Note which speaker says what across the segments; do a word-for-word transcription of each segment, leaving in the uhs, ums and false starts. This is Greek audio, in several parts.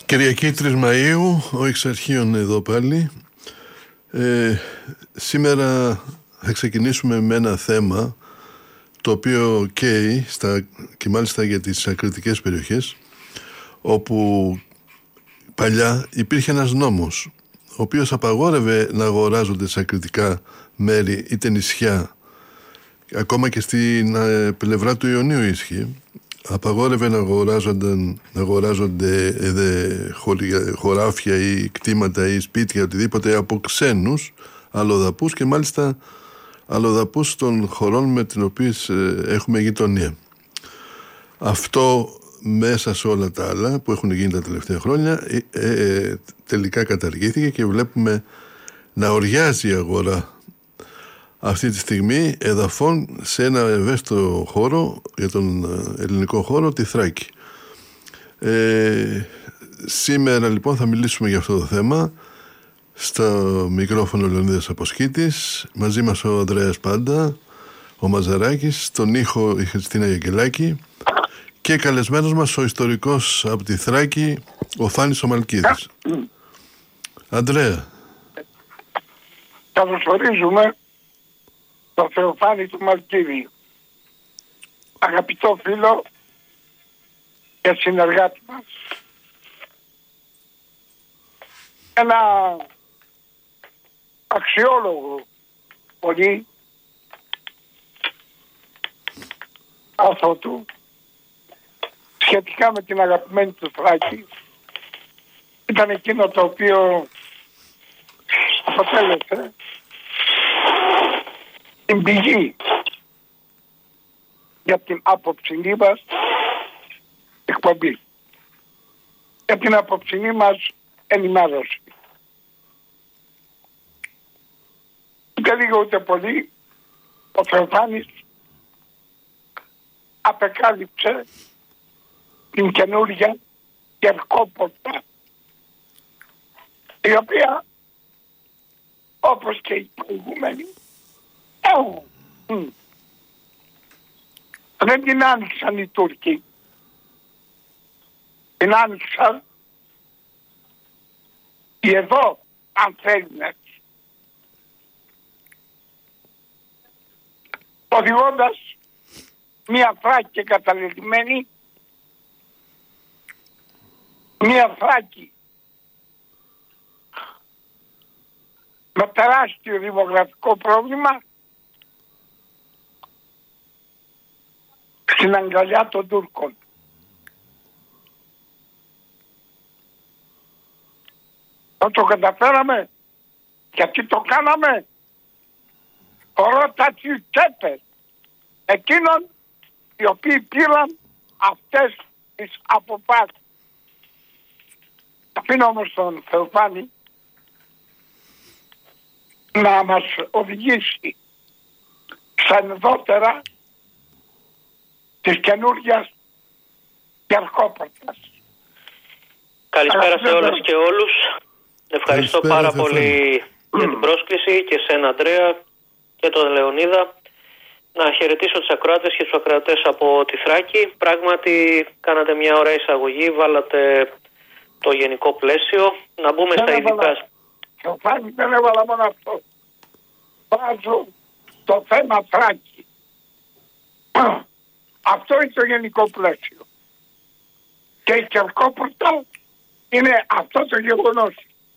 Speaker 1: Κυριακή τρεις Μαΐου, ο Εξαρχείων εδώ πάλι. Ε, σήμερα θα ξεκινήσουμε με ένα θέμα το οποίο καίει στα, και μάλιστα για τις ακριτικές περιοχές, όπου παλιά υπήρχε ένας νόμος ο οποίος απαγόρευε να αγοράζονται σε ακριτικά μέρη είτε νησιά, ακόμα και στην ε, πλευρά του Ιωνίου ίσχυε. Απαγόρευε να αγοράζονται, να αγοράζονται ε, χωρι, χωράφια ή κτήματα ή σπίτια, οτιδήποτε, από ξένους αλλοδαπούς, και μάλιστα αλλοδαπούς των χωρών με τις οποίες ε, έχουμε γειτονία. Αυτό μέσα σε όλα τα άλλα που έχουν γίνει τα τελευταία χρόνια ε, ε, τελικά καταργήθηκε και βλέπουμε να οριάζει η αγορά αυτή τη στιγμή εδαφών σε ένα ευαίσθητο χώρο, για τον ελληνικό χώρο, τη Θράκη. Ε, σήμερα λοιπόν θα μιλήσουμε για αυτό το θέμα. Στο μικρόφωνο Λεωνίδας Αποσκήτης, μαζί μας ο Ανδρέας Πάντα, ο Μαζαράκης, στον ήχο η Χριστίνα Γεγγελάκη και καλεσμένος μας ο ιστορικός από τη Θράκη, ο Φάνης ο Μαλκίδης. Ανδρέα.
Speaker 2: Καλωσορίζουμε το Θεοφάνη του Μαλκίδη, αγαπητό φίλο και συνεργάτη μας. Ένα αξιόλογο πολύ άρθρο του σχετικά με την αγαπημένη του Θράκη. Ήταν εκείνο το οποίο αποτέλεσε την πηγή για την απόψινή μας εκπομπή, για την απόψινή μας ενημέρωση. Ούτε λίγο ούτε πολύ ο Θεοφάνης απεκάλυψε την καινούργια Κερκόπορτα, η οποία, όπως και οι προηγούμενοι, Oh. Mm. δεν την άνοιξαν οι Τούρκοι. Την άνοιξαν οι εδώ ανθέλινες, οδηγώντας μία Θράκη καταλεδειμένη, μία Θράκη με τεράστιο δημογραφικό πρόβλημα στην αγκαλιά των Τούρκων. Θα το καταφέραμε. Γιατί το κάναμε? Ρώτα τις τσέπες εκείνων οι οποίοι πήραν αυτές τις αποφάσεις. Αφήνω όμως τον Θεοφάνη να μας οδηγήσει στα ενδότερα της καινούργιας Κερκόπορτας.
Speaker 3: Καλησπέρα σε όλες και όλους. Ευχαριστώ
Speaker 1: Καλησπέρα,
Speaker 3: πάρα πολύ για την πρόσκληση και σε Ανδρέα και τον Λεωνίδα. Να χαιρετήσω τους ακροάτες και τους ακροατές από τη Θράκη. Πράγματι κάνατε μια ωραία εισαγωγή, βάλατε το γενικό πλαίσιο. Να μπούμε δεν στα ειδικά.
Speaker 2: Το Θράκη δεν έβαλα μόνο αυτό. Βάζω το θέμα Θράκη. Αυτό είναι το γενικό πλαίσιο. Και η Κερκόπορτα είναι αυτό το γεγονός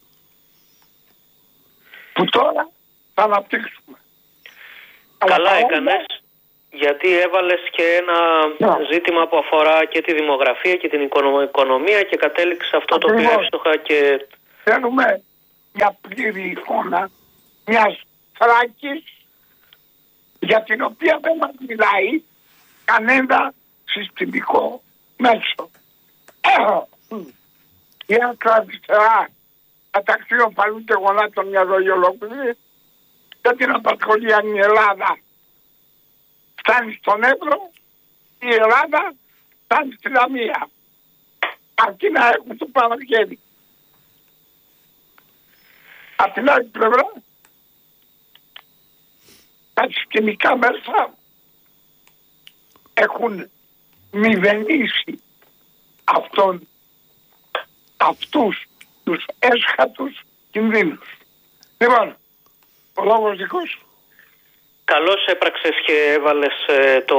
Speaker 2: που τώρα θα αναπτύξουμε.
Speaker 3: Καλά Αλλά έκανες, γιατί έβαλες και ένα yeah. ζήτημα που αφορά και τη δημογραφία και την οικονομία και κατέληξε αυτό το οποίο εύστοχα και...
Speaker 2: Θέλουμε μια πλήρη εικόνα μιας Θράκης για την οποία δεν μας μιλάει κανένα συστημικό μέσο. Η άκρα αριστερά μεταξύ οπαλού και γονάτων μια ζωή ολόκληρη δεν την απασχολεί αν η Ελλάδα φτάνει στον Εύρο, η Ελλάδα φτάνει στη Λαμία. Αρκεί να έχουμε το Παναγγέλη. Απ' την άλλη πλευρά τα συστημικά μέσα έχουν μηδενίσει αυτόν αυτούς τους έσχατους κινδύνους. Λοιπόν, ο λόγος δικός σου.
Speaker 3: Καλώς έπραξες και έβαλες ε, το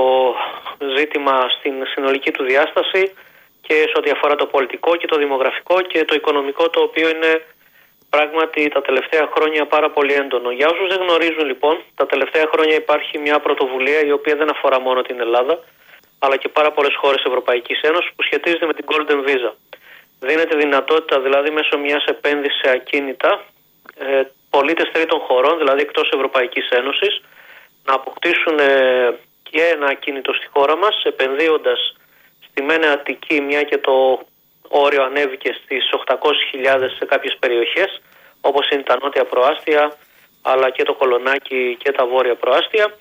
Speaker 3: ζήτημα στην συνολική του διάσταση και σε ό,τι αφορά το πολιτικό και το δημογραφικό και το οικονομικό, το οποίο είναι πράγματι τα τελευταία χρόνια πάρα πολύ έντονο. Για όσους δεν γνωρίζουν λοιπόν, τα τελευταία χρόνια υπάρχει μια πρωτοβουλία η οποία δεν αφορά μόνο την Ελλάδα, αλλά και πάρα πολλές χώρες Ευρωπαϊκής Ένωσης, που σχετίζεται με την Golden Visa. Δίνεται δυνατότητα δηλαδή μέσω μιας επένδυσης σε ακίνητα ε, πολίτες τρίτων χωρών, δηλαδή εκτός Ευρωπαϊκής Ένωσης, να αποκτήσουν ε, και ένα ακίνητο στη χώρα μας, επενδύοντας στη Μένε Αττική, μια και το όριο ανέβηκε στις οκτακόσιες χιλιάδες σε κάποιες περιοχές, όπως είναι τα νότια προάστια, αλλά και το Κολονάκι και τα βόρεια προάστια,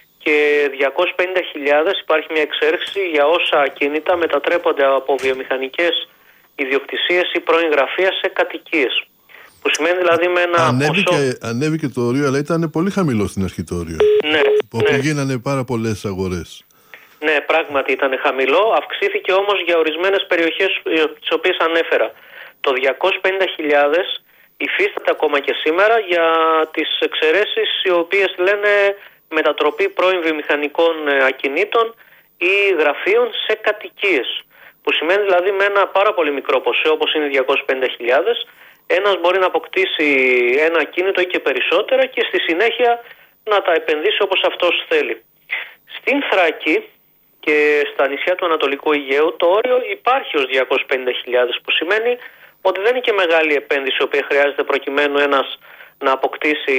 Speaker 3: και διακόσιες πενήντα χιλιάδες υπάρχει μια εξαίρεση για όσα ακίνητα μετατρέπονται από βιομηχανικές ιδιοκτησίες ή πρώην γραφεία σε κατοικίες. Που σημαίνει δηλαδή με ένα
Speaker 1: ανέβηκε,
Speaker 3: ποσό...
Speaker 1: ανέβηκε το όριο, αλλά ήταν πολύ χαμηλό στην αρχή το όριο.
Speaker 3: Ναι,
Speaker 1: όπου
Speaker 3: ναι.
Speaker 1: γίνανε πάρα πολλές αγορές.
Speaker 3: Ναι, πράγματι ήταν χαμηλό. Αυξήθηκε όμως για ορισμένες περιοχές τις οποίες ανέφερα. Το διακόσιες πενήντα χιλιάδες υφίσταται ακόμα και σήμερα για τις εξαιρέσεις οι οποίες λένε μετατροπή πρώην βιομηχανικών ακινήτων ή γραφείων σε κατοικίες. Που σημαίνει δηλαδή με ένα πάρα πολύ μικρό ποσό, όπως είναι διακόσιες πενήντα χιλιάδες, ένας μπορεί να αποκτήσει ένα ακίνητο ή και περισσότερα και στη συνέχεια να τα επενδύσει όπως αυτός θέλει. Στην Θράκη και στα νησιά του Ανατολικού Αιγαίου το όριο υπάρχει ως διακόσιες πενήντα χιλιάδες, που σημαίνει ότι δεν είναι και μεγάλη επένδυση η οποία χρειάζεται προκειμένου ένας να αποκτήσει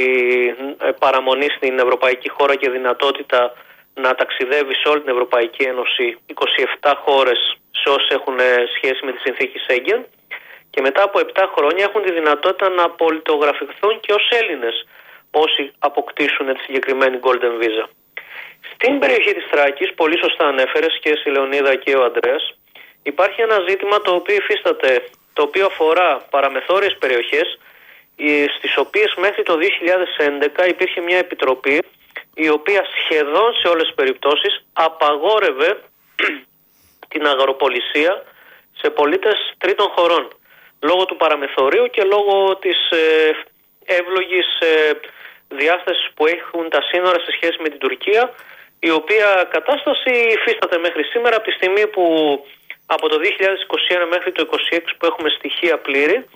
Speaker 3: παραμονή στην ευρωπαϊκή χώρα και δυνατότητα να ταξιδεύει σε όλη την Ευρωπαϊκή Ένωση, είκοσι επτά χώρες σε όσοι έχουν σχέση με τη συνθήκη Σέγγεν, και μετά από επτά χρόνια έχουν τη δυνατότητα να πολιτογραφηθούν και ως Έλληνες όσοι αποκτήσουν τη συγκεκριμένη Golden Visa. Στην περιοχή της Θράκης, πολύ σωστά ανέφερες και εσύ Λεωνίδα και ο Ανδρέας, υπάρχει ένα ζήτημα το οποίο υφίσταται, το οποίο αφορά παραμεθόριες περιοχές, στις οποίες μέχρι το δύο χιλιάδες έντεκα υπήρχε μια επιτροπή η οποία σχεδόν σε όλες τις περιπτώσεις απαγόρευε την αγροπολισία σε πολίτες τρίτων χωρών, λόγω του παραμεθορίου και λόγω της ε, εύλογης ε, διάστασης που έχουν τα σύνορα σε σχέση με την Τουρκία, η οποία κατάσταση υφίσταται μέχρι σήμερα, από τη στιγμή που από το δύο χιλιάδες είκοσι ένα μέχρι το είκοσι έξι που έχουμε στοιχεία πλήρη,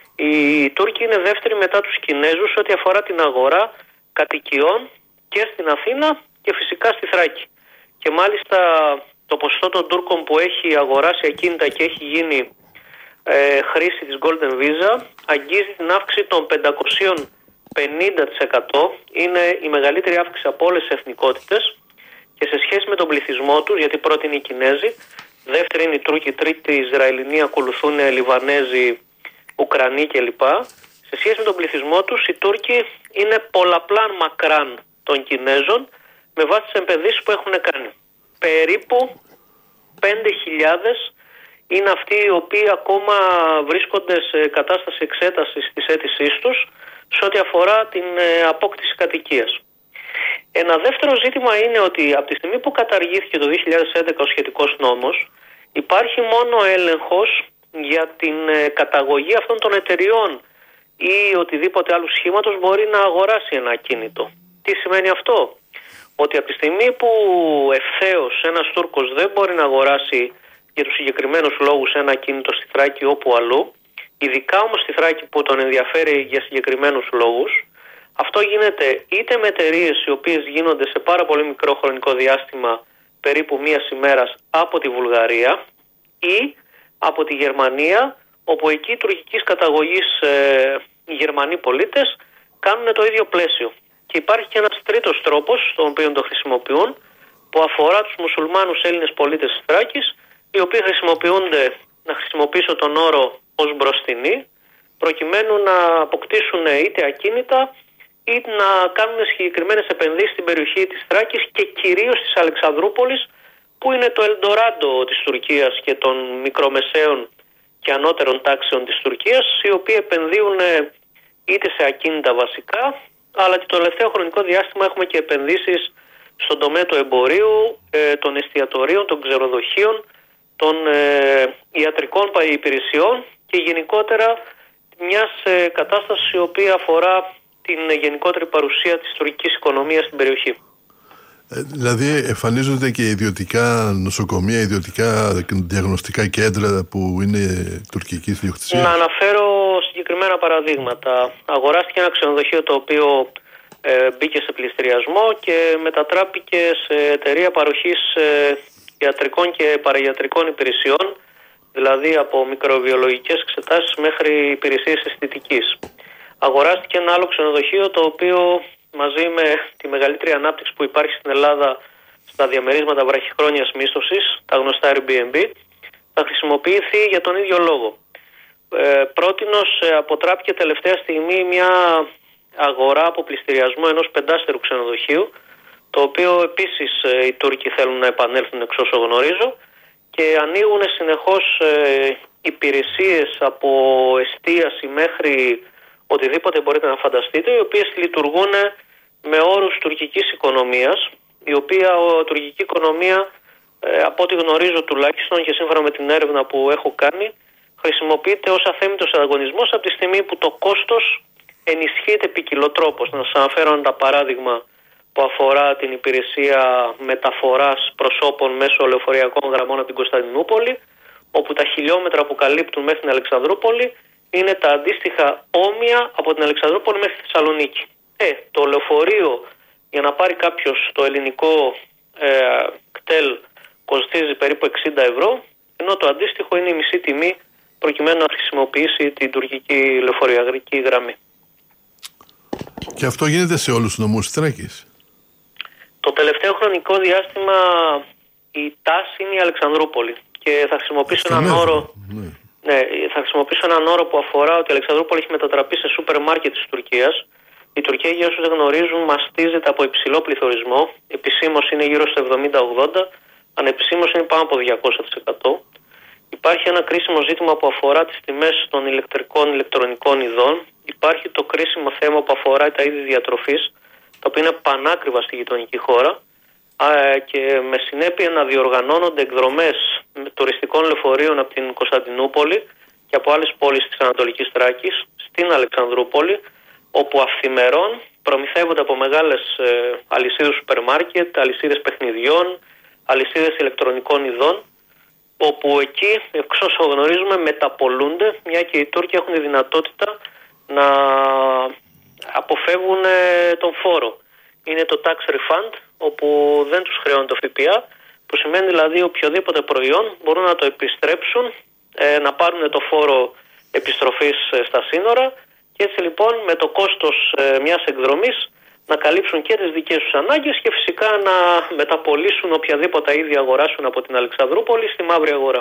Speaker 3: οι Τούρκοι είναι δεύτεροι μετά τους Κινέζους ό,τι αφορά την αγορά κατοικιών και στην Αθήνα και φυσικά στη Θράκη. Και μάλιστα το ποσοστό των Τούρκων που έχει αγοράσει ακίνητα και έχει γίνει ε, χρήση της Golden Visa αγγίζει την αύξηση των πεντακόσια πενήντα τοις εκατό. Είναι η μεγαλύτερη αύξηση από όλες τις εθνικότητες και σε σχέση με τον πληθυσμό τους, γιατί πρώτη είναι οι Κινέζοι, δεύτερη είναι οι Τούρκοι, τρίτη οι Ισραηλινοί, ακολουθούν Λιβανέζοι, Ουκρανοί κλπ. Σε σχέση με τον πληθυσμό τους, οι Τούρκοι είναι πολλαπλάν μακράν των Κινέζων με βάση τις επενδύσεις που έχουν κάνει. Περίπου πέντε χιλιάδες είναι αυτοί οι οποίοι ακόμα βρίσκονται σε κατάσταση εξέτασης της αίτησής τους σε ό,τι αφορά την απόκτηση κατοικίας. Ένα δεύτερο ζήτημα είναι ότι από τη στιγμή που καταργήθηκε το δύο χιλιάδες έντεκα ο σχετικός νόμος, υπάρχει μόνο έλεγχος για την καταγωγή αυτών των εταιριών ή οτιδήποτε άλλου σχήματος μπορεί να αγοράσει ένα ακίνητο. Τι σημαίνει αυτό? Ότι από τη στιγμή που ευθέως ένας Τούρκος δεν μπορεί να αγοράσει για τους συγκεκριμένους λόγους ένα ακίνητο στη Θράκη όπου αλλού, ειδικά όμως στη Θράκη που τον ενδιαφέρει για συγκεκριμένους λόγους, αυτό γίνεται είτε με εταιρείες οι οποίες γίνονται σε πάρα πολύ μικρό χρονικό διάστημα, περίπου μίας ημέρας, από τη Βουλγαρία ή από τη Γερμανία, όπου εκεί οι τουρκικής καταγωγής ε, οι Γερμανοί πολίτες κάνουν το ίδιο πλαίσιο. Και υπάρχει και ένας τρίτος τρόπος, τον οποίο το χρησιμοποιούν, που αφορά τους μουσουλμάνους Έλληνες πολίτες της Θράκης, οι οποίοι χρησιμοποιούνται, να χρησιμοποιήσω τον όρο ως μπροστινοί, προκειμένου να αποκτήσουν είτε ακίνητα ή να κάνουν συγκεκριμένες επενδύσεις στην περιοχή της Θράκης και κυρίως της Αλεξανδρούπολης, που είναι το Ελντοράντο της Τουρκίας και των μικρομεσαίων και ανώτερων τάξεων της Τουρκίας, οι οποίοι επενδύουν είτε σε ακίνητα βασικά, αλλά και το τελευταίο χρονικό διάστημα έχουμε και επενδύσεις στον τομέα του εμπορίου, των εστιατορίων, των ξεροδοχείων, των ιατρικών υπηρεσιών και γενικότερα μιας ε, κατάστασης η οποία αφορά την γενικότερη παρουσία της τουρκικής οικονομίας στην περιοχή.
Speaker 1: Ε, δηλαδή εμφανίζονται και ιδιωτικά νοσοκομεία, ιδιωτικά διαγνωστικά κέντρα που είναι τουρκικής ιδιοκτησίας.
Speaker 3: Να αναφέρω συγκεκριμένα παραδείγματα. Αγοράστηκε ένα ξενοδοχείο το οποίο ε, μπήκε σε πληστηριασμό και μετατράπηκε σε εταιρεία παροχής ε, ιατρικών και παραγιατρικών υπηρεσιών, δηλαδή από μικροβιολογικές εξετάσεις μέχρι υπηρεσίες αισθητικής. Αγοράστηκε ένα άλλο ξενοδοχείο το οποίο μαζί με τη μεγαλύτερη ανάπτυξη που υπάρχει στην Ελλάδα στα διαμερίσματα βραχυχρόνιας μίσθωσης, τα γνωστά Airbnb, θα χρησιμοποιηθεί για τον ίδιο λόγο. Ε, πρότινος ε, αποτράπηκε τελευταία στιγμή μια αγορά από πληστηριασμό ενός πεντάστερου ξενοδοχείου, το οποίο επίσης ε, οι Τούρκοι θέλουν να επανέλθουν εξ όσο γνωρίζω, και ανοίγουν συνεχώς ε, υπηρεσίες από εστίαση μέχρι οτιδήποτε μπορείτε να φανταστείτε, οι οποίες λειτουργούν με όρους τουρκικής οικονομίας, η οποία η τουρκική οικονομία, ε, από ό,τι γνωρίζω τουλάχιστον και σύμφωνα με την έρευνα που έχω κάνει, χρησιμοποιείται ως αθέμητος ανταγωνισμός από τη στιγμή που το κόστος ενισχύεται ποικιλοτρόπως. Να σας αναφέρω ένα παράδειγμα που αφορά την υπηρεσία μεταφοράς προσώπων μέσω λεωφορειακών γραμμών από την Κωνσταντινούπολη, όπου τα χιλιόμετρα που καλύπτουν μέχρι την Αλεξανδρούπολη είναι τα αντίστοιχα όμοια από την Αλεξανδρούπολη μέχρι τη Θεσσαλονίκη. Ε, το λεωφορείο για να πάρει κάποιος το ελληνικό ε, κτέλ κοστίζει περίπου εξήντα ευρώ, ενώ το αντίστοιχο είναι η μισή τιμή προκειμένου να χρησιμοποιήσει την τουρκική λεωφορειακή γραμμή.
Speaker 1: Και αυτό γίνεται σε όλους τους νομούς της Θράκης?
Speaker 3: Το τελευταίο χρονικό διάστημα η τάση είναι η Αλεξανδρούπολη και θα χρησιμοποιήσω
Speaker 1: Στον
Speaker 3: έναν
Speaker 1: Εύρο,
Speaker 3: όρο...
Speaker 1: ναι.
Speaker 3: Ναι, θα χρησιμοποιήσω έναν όρο που αφορά ότι η Αλεξανδρούπολη έχει μετατραπεί σε σούπερ μάρκετ της Τουρκίας. Η Τουρκία, για όσους δεν γνωρίζουν, μαστίζεται από υψηλό πληθωρισμό. Επισήμως είναι γύρω στο εβδομήντα ογδόντα, ανεπισήμως είναι πάνω από διακόσια τοις εκατό. Υπάρχει ένα κρίσιμο ζήτημα που αφορά τις τιμές των ηλεκτρικών ηλεκτρονικών ειδών. Υπάρχει το κρίσιμο θέμα που αφορά τα είδη διατροφής, τα οποία είναι πανάκριβα στη γειτονική χώρα, και με συνέπεια να διοργανώνονται εκδρομές τουριστικών λεωφορείων από την Κωνσταντινούπολη και από άλλες πόλεις της Ανατολικής Θράκης στην Αλεξανδρούπολη, όπου αυθημερών προμηθεύονται από μεγάλες ε, αλυσίδες σούπερ μάρκετ, αλυσίδες παιχνιδιών, αλυσίδες ηλεκτρονικών ειδών, όπου εκεί, εξ όσο γνωρίζουμε, μεταπολούνται, μια και οι Τούρκοι έχουν τη δυνατότητα να αποφεύγουν ε, τον φόρο. Είναι το tax refund, όπου δεν τους χρεώνει το ΦΠΑ, που σημαίνει δηλαδή οποιοδήποτε προϊόν μπορούν να το επιστρέψουν, ε, να πάρουν το φόρο επιστροφής ε, στα σύνορα, και έτσι λοιπόν με το κόστος ε, μιας εκδρομής να καλύψουν και τις δικές τους ανάγκες και φυσικά να μεταπολίσουν οποιαδήποτε είδη αγοράσουν από την Αλεξανδρούπολη στη μαύρη αγορά.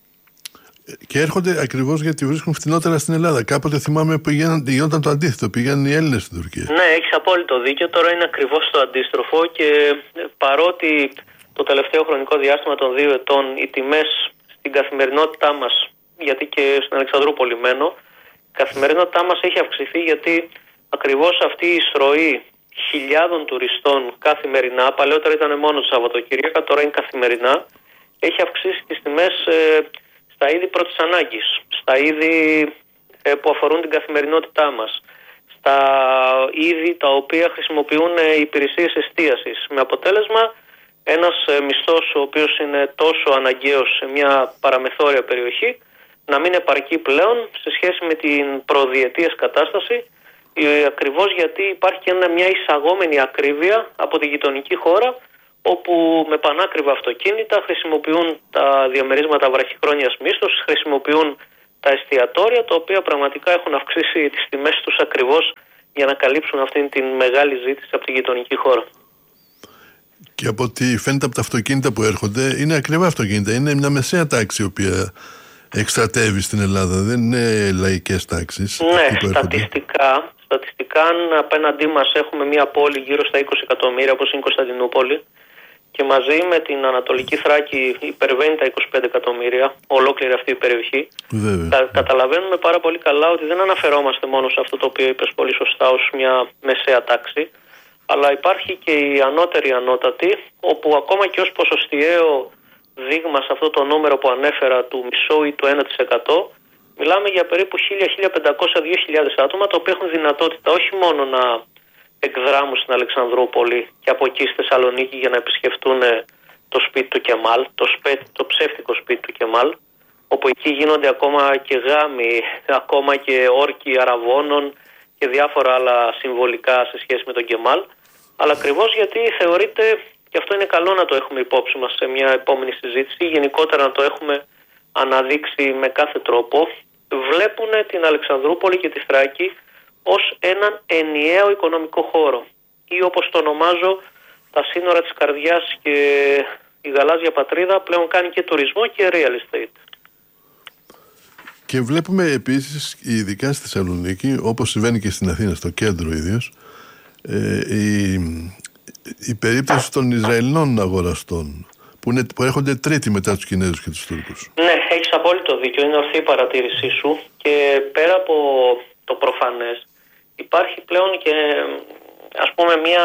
Speaker 1: Και έρχονται ακριβώς γιατί βρίσκουν φθηνότερα στην Ελλάδα. Κάποτε θυμάμαι που γινόταν το αντίθετο, πήγαν οι Έλληνες στην Τουρκία.
Speaker 3: Ναι, έχεις απόλυτο δίκιο. Τώρα είναι ακριβώς το αντίστροφο και παρότι το τελευταίο χρονικό διάστημα των δύο ετών οι τιμές στην καθημερινότητά μας, γιατί και στην Αλεξανδρούπολη μένω, η καθημερινότητά μας έχει αυξηθεί γιατί ακριβώς αυτή η εισρωή χιλιάδων τουριστών καθημερινά, παλαιότερα ήταν μόνο το Σαββατοκύριακα, τώρα είναι καθημερινά, έχει αυξήσει τις τιμές ε, στα είδη πρώτης ανάγκης, στα είδη ε, που αφορούν την καθημερινότητά μας, στα είδη τα οποία χρησιμοποιούν ε, υπηρεσίες εστίασης, με αποτέλεσμα ένας ε, μισθός ο οποίος είναι τόσο αναγκαίος σε μια παραμεθόρια περιοχή να μην επαρκεί πλέον σε σχέση με την προδιετίας κατάσταση, ε, ακριβώς γιατί υπάρχει και μια εισαγόμενη ακρίβεια από τη γειτονική χώρα, όπου με πανάκριβα αυτοκίνητα χρησιμοποιούν τα διαμερίσματα βραχυχρόνιας μίσθωσης, χρησιμοποιούν τα εστιατόρια, τα οποία πραγματικά έχουν αυξήσει τις τιμές τους ακριβώς για να καλύψουν αυτήν την μεγάλη ζήτηση από τη γειτονική χώρα.
Speaker 1: Και από ό,τι φαίνεται από τα αυτοκίνητα που έρχονται, είναι ακριβά αυτοκίνητα. Είναι μια μεσαία τάξη η οποία εκστρατεύει στην Ελλάδα. Δεν είναι λαϊκές τάξεις.
Speaker 3: Ναι, στατιστικά, στατιστικά αν απέναντί μας έχουμε μια πόλη γύρω στα είκοσι εκατομμύρια όπως είναι η Κωνσταντινούπολη και μαζί με την Ανατολική Θράκη υπερβαίνει τα είκοσι πέντε εκατομμύρια ολόκληρη αυτή η περιοχή, κα, καταλαβαίνουμε πάρα πολύ καλά ότι δεν αναφερόμαστε μόνο σε αυτό το οποίο είπες πολύ σωστά ως μια μεσαία τάξη, αλλά υπάρχει και η ανώτερη ανώτατη, όπου ακόμα και ως ποσοστιαίο δείγμα σε αυτό το νούμερο που ανέφερα του μισό ή του ένα τοις εκατό, Μιλάμε για περίπου χίλια με χίλια πεντακόσια με δύο χιλιάδες άτομα, τα οποία έχουν δυνατότητα όχι μόνο να εκδράμουν στην Αλεξανδρούπολη και από εκεί στη Θεσσαλονίκη για να επισκεφτούν το σπίτι του Κεμάλ, το, σπέ, το ψεύτικο σπίτι του Κεμάλ, όπου εκεί γίνονται ακόμα και γάμοι, ακόμα και όρκοι αραβώνων και διάφορα άλλα συμβολικά σε σχέση με τον Κεμάλ, αλλά ακριβώς γιατί θεωρείται, και αυτό είναι καλό να το έχουμε υπόψη μας σε μια επόμενη συζήτηση, γενικότερα να το έχουμε αναδείξει με κάθε τρόπο, βλέπουν την Αλεξανδρούπολη και τη Θράκη ως έναν ενιαίο οικονομικό χώρο, ή όπως το ονομάζω, τα σύνορα της καρδιάς, και η γαλάζια πατρίδα πλέον κάνει και τουρισμό και real estate.
Speaker 1: Και βλέπουμε επίσης, ειδικά στη Θεσσαλονίκη, όπως συμβαίνει και στην Αθήνα, στο κέντρο ίδιος, ε, η, η περίπτωση των Ισραηλινών αγοραστών, που, είναι, που έρχονται τρίτη μετά τους Κινέζους και τους Τούρκους.
Speaker 3: Ναι, έχεις απόλυτο δίκιο, είναι ορθή η παρατήρησή σου, και πέρα από το προφανές, υπάρχει πλέον και ας πούμε μια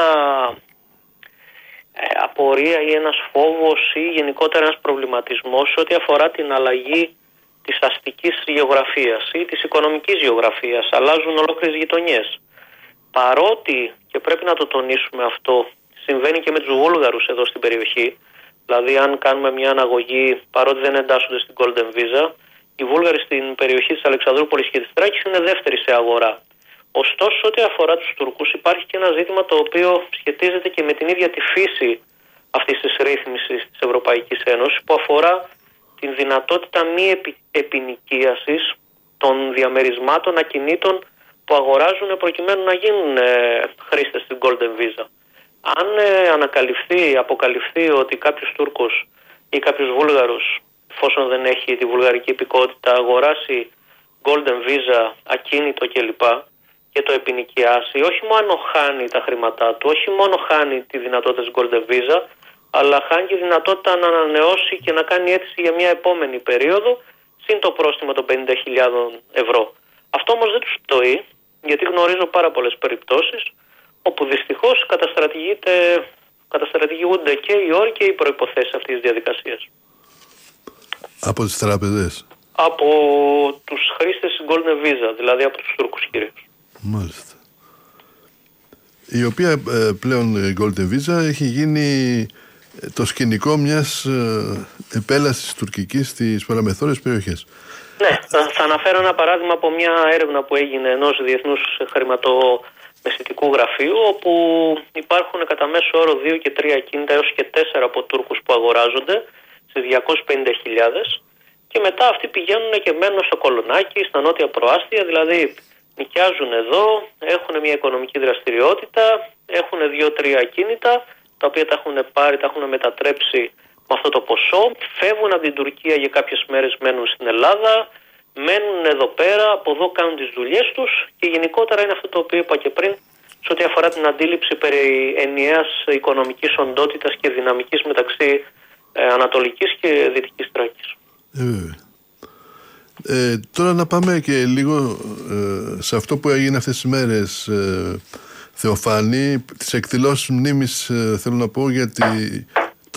Speaker 3: ε, απορία ή ένας φόβος ή γενικότερα ένας προβληματισμός ό,τι αφορά την αλλαγή της αστικής γεωγραφίας ή της οικονομικής γεωγραφίας. Αλλάζουν ολόκληρες γειτονιές. Παρότι, και πρέπει να το τονίσουμε αυτό, συμβαίνει και με τους Βούλγαρους εδώ στην περιοχή, δηλαδή αν κάνουμε μια αναγωγή, παρότι δεν εντάσσονται στην Golden Visa, οι Βούλγαροι στην περιοχή της Αλεξανδρούπολης και της Θράκης είναι δεύτεροι σε αγορά. Ωστόσο, ό,τι αφορά τους Τούρκους, υπάρχει και ένα ζήτημα το οποίο σχετίζεται και με την ίδια τη φύση αυτής της ρύθμισης της Ευρωπαϊκής Ένωσης, που αφορά την δυνατότητα μη επι, επινοικίασης των διαμερισμάτων ακινήτων που αγοράζουν προκειμένου να γίνουν ε, χρήστες στην Golden Visa. Αν ε, ανακαλυφθεί, αποκαλυφθεί ότι κάποιος Τούρκος ή κάποιος Βούλγαρος, εφόσον δεν έχει τη βουλγαρική υπηκότητα, αγοράσει Golden Visa, ακίνητο κλπ. Και το επινοικιάσει, όχι μόνο χάνει τα χρήματά του, όχι μόνο χάνει τη δυνατότητα της Golden Visa, αλλά χάνει τη δυνατότητα να ανανεώσει και να κάνει αίτηση για μια επόμενη περίοδο, συν το πρόστιμο των πενήντα χιλιάδων ευρώ. Αυτό όμως δεν τους πτωεί, γιατί γνωρίζω πάρα πολλές περιπτώσεις όπου δυστυχώς καταστρατηγούνται και οι όροι και οι προϋποθέσεις αυτής της διαδικασίας.
Speaker 1: Από τις τράπεζες?
Speaker 3: Από τους χρήστες Golden Visa, δηλαδή από τους Τούρκους κυρίως.
Speaker 1: Μάλιστα. Η οποία ε, πλέον η Golden Visa έχει γίνει το σκηνικό μιας ε, επέλασης τουρκικής στις παραμεθόριες περιοχές.
Speaker 3: Ναι, θα αναφέρω ένα παράδειγμα από μια έρευνα που έγινε ενός διεθνούς χρηματομεσητικού γραφείου, όπου υπάρχουν κατά μέσο όρο δύο και τρία ακίνητα έως και τέσσερα από Τούρκους που αγοράζονται στις διακόσιες πενήντα χιλιάδες, και μετά αυτοί πηγαίνουν και μένουν στο Κολονάκι, στα νότια προάστια, δηλαδή νοικιάζουν εδώ, έχουν μια οικονομική δραστηριότητα, έχουν δύο-τρία ακίνητα, τα οποία τα έχουν πάρει, τα έχουν μετατρέψει με αυτό το ποσό, φεύγουν από την Τουρκία για κάποιες μέρες, μένουν στην Ελλάδα, μένουν εδώ πέρα, από εδώ κάνουν τις δουλειές τους, και γενικότερα είναι αυτό το οποίο είπα και πριν, σε ό,τι αφορά την αντίληψη περί ενιαίας οικονομικής οντότητας και δυναμικής μεταξύ ε, Ανατολικής και Δυτικής Θράκης.
Speaker 1: Ε, ε, τώρα να πάμε και λίγο ε, σε αυτό που έγινε αυτές τις μέρες, ε, Θεοφάνη, τις εκδηλώσεις μνήμης, ε, θέλω να πω, γιατί το,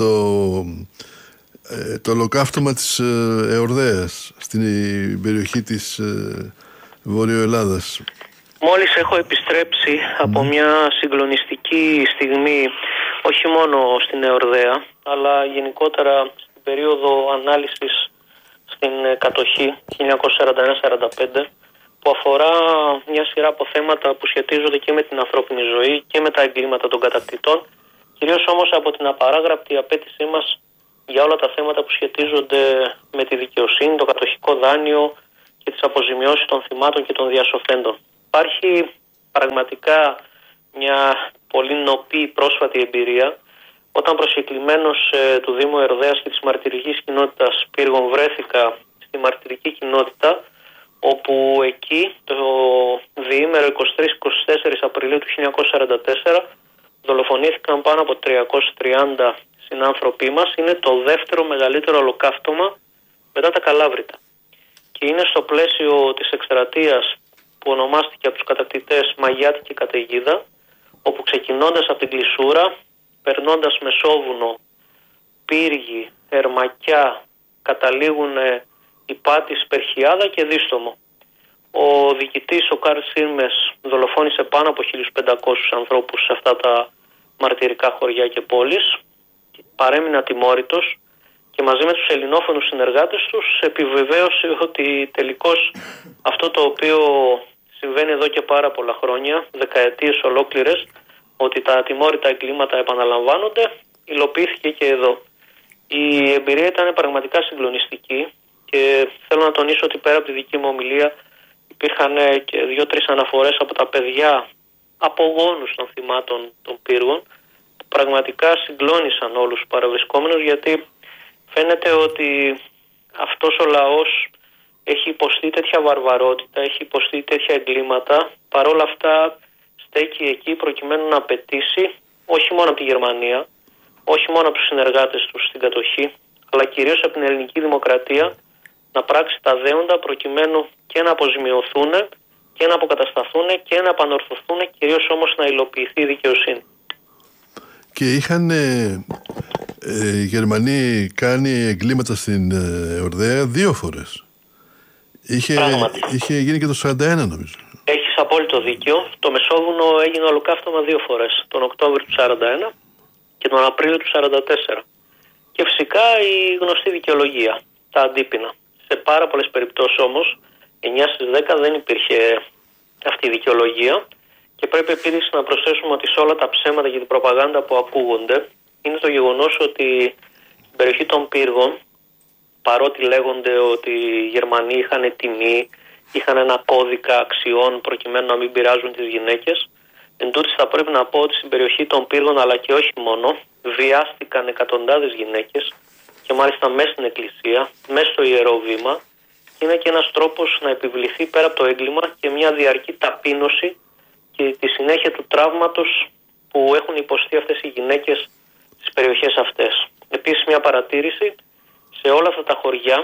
Speaker 1: ε, το ολοκαύτωμα της ε, Εορδέας στην περιοχή της ε, Βορείου Ελλάδας.
Speaker 3: Μόλις έχω επιστρέψει από μια συγκλονιστική στιγμή, όχι μόνο στην Εορδέα, αλλά γενικότερα στην περίοδο ανάλυσης στην κατοχή χίλια εννιακόσια σαράντα ένα σαράντα πέντε, που αφορά μια σειρά από θέματα που σχετίζονται και με την ανθρώπινη ζωή και με τα εγκλήματα των κατακτητών, κυρίως όμως από την απαράγραπτη απέτησή μας για όλα τα θέματα που σχετίζονται με τη δικαιοσύνη, το κατοχικό δάνειο και τις αποζημιώσεις των θυμάτων και των διασωθέντων. Υπάρχει πραγματικά μια πολύ νοπή πρόσφατη εμπειρία, όταν προσκεκλημένος ε, του Δήμου Εορδέας και της μαρτυρικής κοινότητας Πύργων βρέθηκα στη μαρτυρική κοινότητα, όπου εκεί το διήμερο είκοσι τρεις είκοσι τέσσερις Απριλίου του χίλια εννιακόσια σαράντα τέσσερα δολοφονήθηκαν πάνω από τριακόσιοι τριάντα συνάνθρωποι μας. Είναι το δεύτερο μεγαλύτερο ολοκαύτωμα μετά τα Καλάβρητα. Και είναι στο πλαίσιο της εκστρατείας που ονομάστηκε από τους κατακτητές Μαγιάτικη καταιγίδα, όπου ξεκινώντας από την Κλεισούρα, περνώντας Μεσόβουνο, Πύργη, Ερμακιά, καταλήγουν Υπάτης, Περχιάδα και Δίστομο. Ο διοικητής, ο Καρλ Σίρμες, δολοφόνησε πάνω από χίλιους πεντακόσιους ανθρώπους σε αυτά τα μαρτυρικά χωριά και πόλεις. Παρέμεινε ατιμόρυτος και μαζί με τους ελληνόφωνους συνεργάτες τους επιβεβαίωσε ότι τελικώς αυτό το οποίο συμβαίνει εδώ και πάρα πολλά χρόνια, δεκαετίες ολόκληρες, ότι τα ατιμόρυτα εγκλήματα επαναλαμβάνονται, υλοποιήθηκε και εδώ. Η εμπειρία ήταν πραγματικά συγκλονιστική και θέλω να τονίσω ότι πέρα από τη δική μου ομιλία υπήρχαν και δύο-τρεις αναφορές από τα παιδιά απογόνους των θυμάτων των πύργων που πραγματικά συγκλώνησαν όλους τους παραβρισκόμενους, γιατί φαίνεται ότι αυτός ο λαός έχει υποστεί τέτοια βαρβαρότητα, έχει υποστεί τέτοια εγκλήματα, παρόλα αυτά στέκει εκεί προκειμένου να απαιτήσει όχι μόνο από τη Γερμανία, όχι μόνο από τους συνεργάτες τους στην κατοχή, αλλά κυρίως από την ελληνική δημοκρατία να πράξει τα δέοντα προκειμένου και να αποζημιωθούν και να αποκατασταθούν και να επανορθωθούν, κυρίως όμως να υλοποιηθεί η δικαιοσύνη.
Speaker 1: Και είχαν ε, ε, οι Γερμανοί κάνει εγκλήματα στην ε, Εορδαία δύο φορές. Είχε, είχε γίνει και το σαράντα ένα νομίζω.
Speaker 3: Έχεις απόλυτο δίκιο. Το Μεσόβουνο έγινε ολοκαύτωμα δύο φορές. Τον Οκτώβριο του σαράντα ένα και τον Απρίλιο του σαράντα τέσσερα. Και φυσικά η γνωστή δικαιολογία, τα αντίπεινα. Σε πάρα πολλές περιπτώσεις όμως, εννιά στις δέκα δεν υπήρχε αυτή η δικαιολογία. Και πρέπει επίσης να προσθέσουμε ότι σε όλα τα ψέματα και την προπαγάνδα που ακούγονται είναι το γεγονός ότι στην περιοχή των πύργων, παρότι λέγονται ότι οι Γερμανοί είχαν τιμή, είχαν ένα κώδικα αξιών προκειμένου να μην πειράζουν τις γυναίκες, εν τούτης θα πρέπει να πω ότι στην περιοχή των πύργων, αλλά και όχι μόνο, βιάστηκαν εκατοντάδες γυναίκες και μάλιστα μέσα στην εκκλησία, μέσα στο ιερό βήμα. Είναι και ένας τρόπος να επιβληθεί πέρα από το έγκλημα και μια διαρκή ταπείνωση και τη συνέχεια του τραύματος που έχουν υποστεί αυτές οι γυναίκες στις περιοχές αυτές. Επίσης μια παρατήρηση, σε όλα αυτά τα χωριά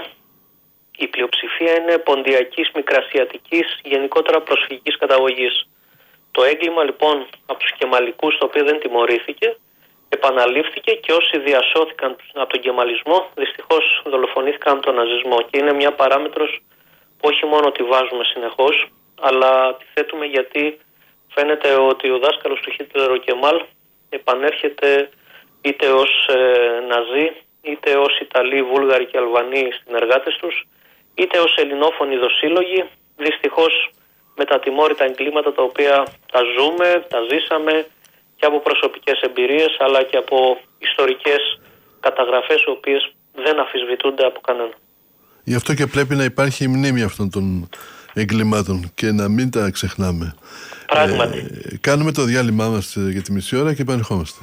Speaker 3: η πλειοψηφία είναι ποντιακής, μικρασιατικής, γενικότερα προσφυγικής καταγωγής. Το έγκλημα λοιπόν από τους κεμαλικούς, το οποίο δεν τιμωρήθηκε, επαναλήφθηκε και όσοι διασώθηκαν από τον κεμαλισμό δυστυχώς δολοφονήθηκαν από τον ναζισμό. Και είναι μια παράμετρος που όχι μόνο τη βάζουμε συνεχώς, αλλά τη θέτουμε γιατί φαίνεται ότι ο δάσκαλος του Χίτλερ, ο Κεμάλ, επανέρχεται είτε ως ε, Ναζί, είτε ως Ιταλοί, Βούλγαροι και Αλβανοί συνεργάτες τους, είτε ως ελληνόφωνοι δοσύλλογοι, δυστυχώς με τα τιμόρυτα εγκλήματα τα οποία τα ζούμε, τα ζήσαμε και από προσωπικές εμπειρίες αλλά και από ιστορικές καταγραφές οι οποίες δεν αμφισβητούνται από κανένα.
Speaker 1: Γι' αυτό και πρέπει να υπάρχει μνήμη αυτών των εγκλημάτων και να μην τα ξεχνάμε.
Speaker 3: Πράγματι.
Speaker 1: Ε, κάνουμε το διάλειμμά μας για τη μισή ώρα και επανερχόμαστε.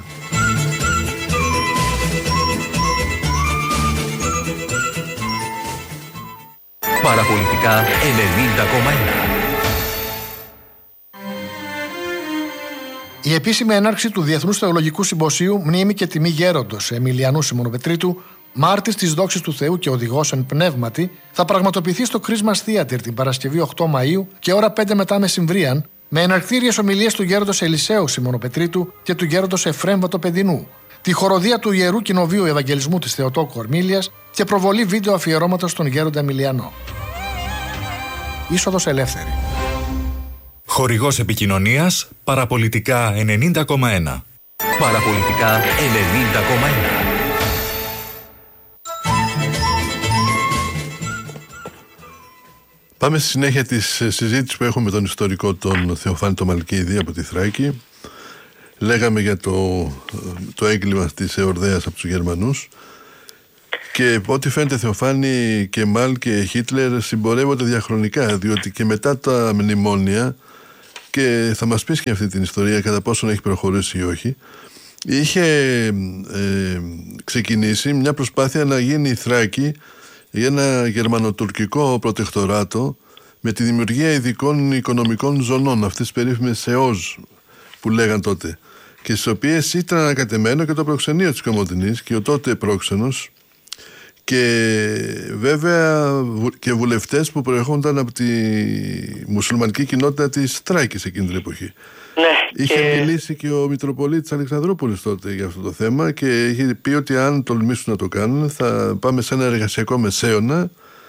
Speaker 4: Παραπολιτικά ενενήντα κόμμα ένα.
Speaker 5: Η επίσημη έναρξη του Διεθνούς Θεολογικού Συμποσίου Μνήμη και Τιμή Γέροντος Εμιλιανού Σιμωνοπετρίτου, μάρτης της δόξης του Θεού και οδηγός εν πνεύματι, θα πραγματοποιηθεί στο Christmas Theater την Παρασκευή οκτώ Μαΐου και ώρα πέντε μετά μεσημβρίαν, με εναρκτήριες ομιλίες του γέροντος Ελισαίου Σιμωνοπετρίτου και του γέροντος Εφρέμ Βατοπεδινού, τη χοροδία του Ιερού Κοινοβίου Ευαγγελισμού της Θεοτόκου Ορμήλιας και προβολή βίντεο αφιερώματος στον γέροντα Εμιλιανό. Είσοδος ελεύθερη.
Speaker 4: Χορηγός επικοινωνίας Παραπολιτικά ενενήντα κόμμα ένα. Παραπολιτικά ενενήντα κόμμα ένα.
Speaker 1: Πάμε στη συνέχεια της συζήτησης που έχουμε με τον ιστορικό τον Θεοφάνη τον Μαλκίδη από τη Θράκη. Λέγαμε για το, το έγκλημα της Εορδαίας από τους Γερμανούς και ό,τι φαίνεται Θεοφάνη, Κεμάλ και Χίτλερ συμπορεύονται διαχρονικά, διότι και μετά τα μνημόνια, και θα μας πεις και αυτή την ιστορία κατά πόσον έχει προχωρήσει ή όχι, είχε ε, ξεκινήσει μια προσπάθεια να γίνει η Θράκη για ένα γερμανοτουρκικό προτεκτοράτο με τη δημιουργία ειδικών οικονομικών ζωνών, αυτές τις περίφημες ΕΟΖ που λέγαν τότε, και στις οποίες ήταν ανακατεμένο και το προξενείο της Κομοτηνής και ο τότε πρόξενος και βέβαια και βουλευτές που προερχόνταν από τη μουσουλμανική κοινότητα της Θράκης εκείνη την εποχή.
Speaker 3: Ναι,
Speaker 1: είχε
Speaker 3: και...
Speaker 1: μιλήσει και ο Μητροπολίτης Αλεξανδρούπολης τότε για αυτό το θέμα και είχε πει ότι αν τολμήσουν να το κάνουν θα πάμε σε ένα εργασιακό μεσαίωνα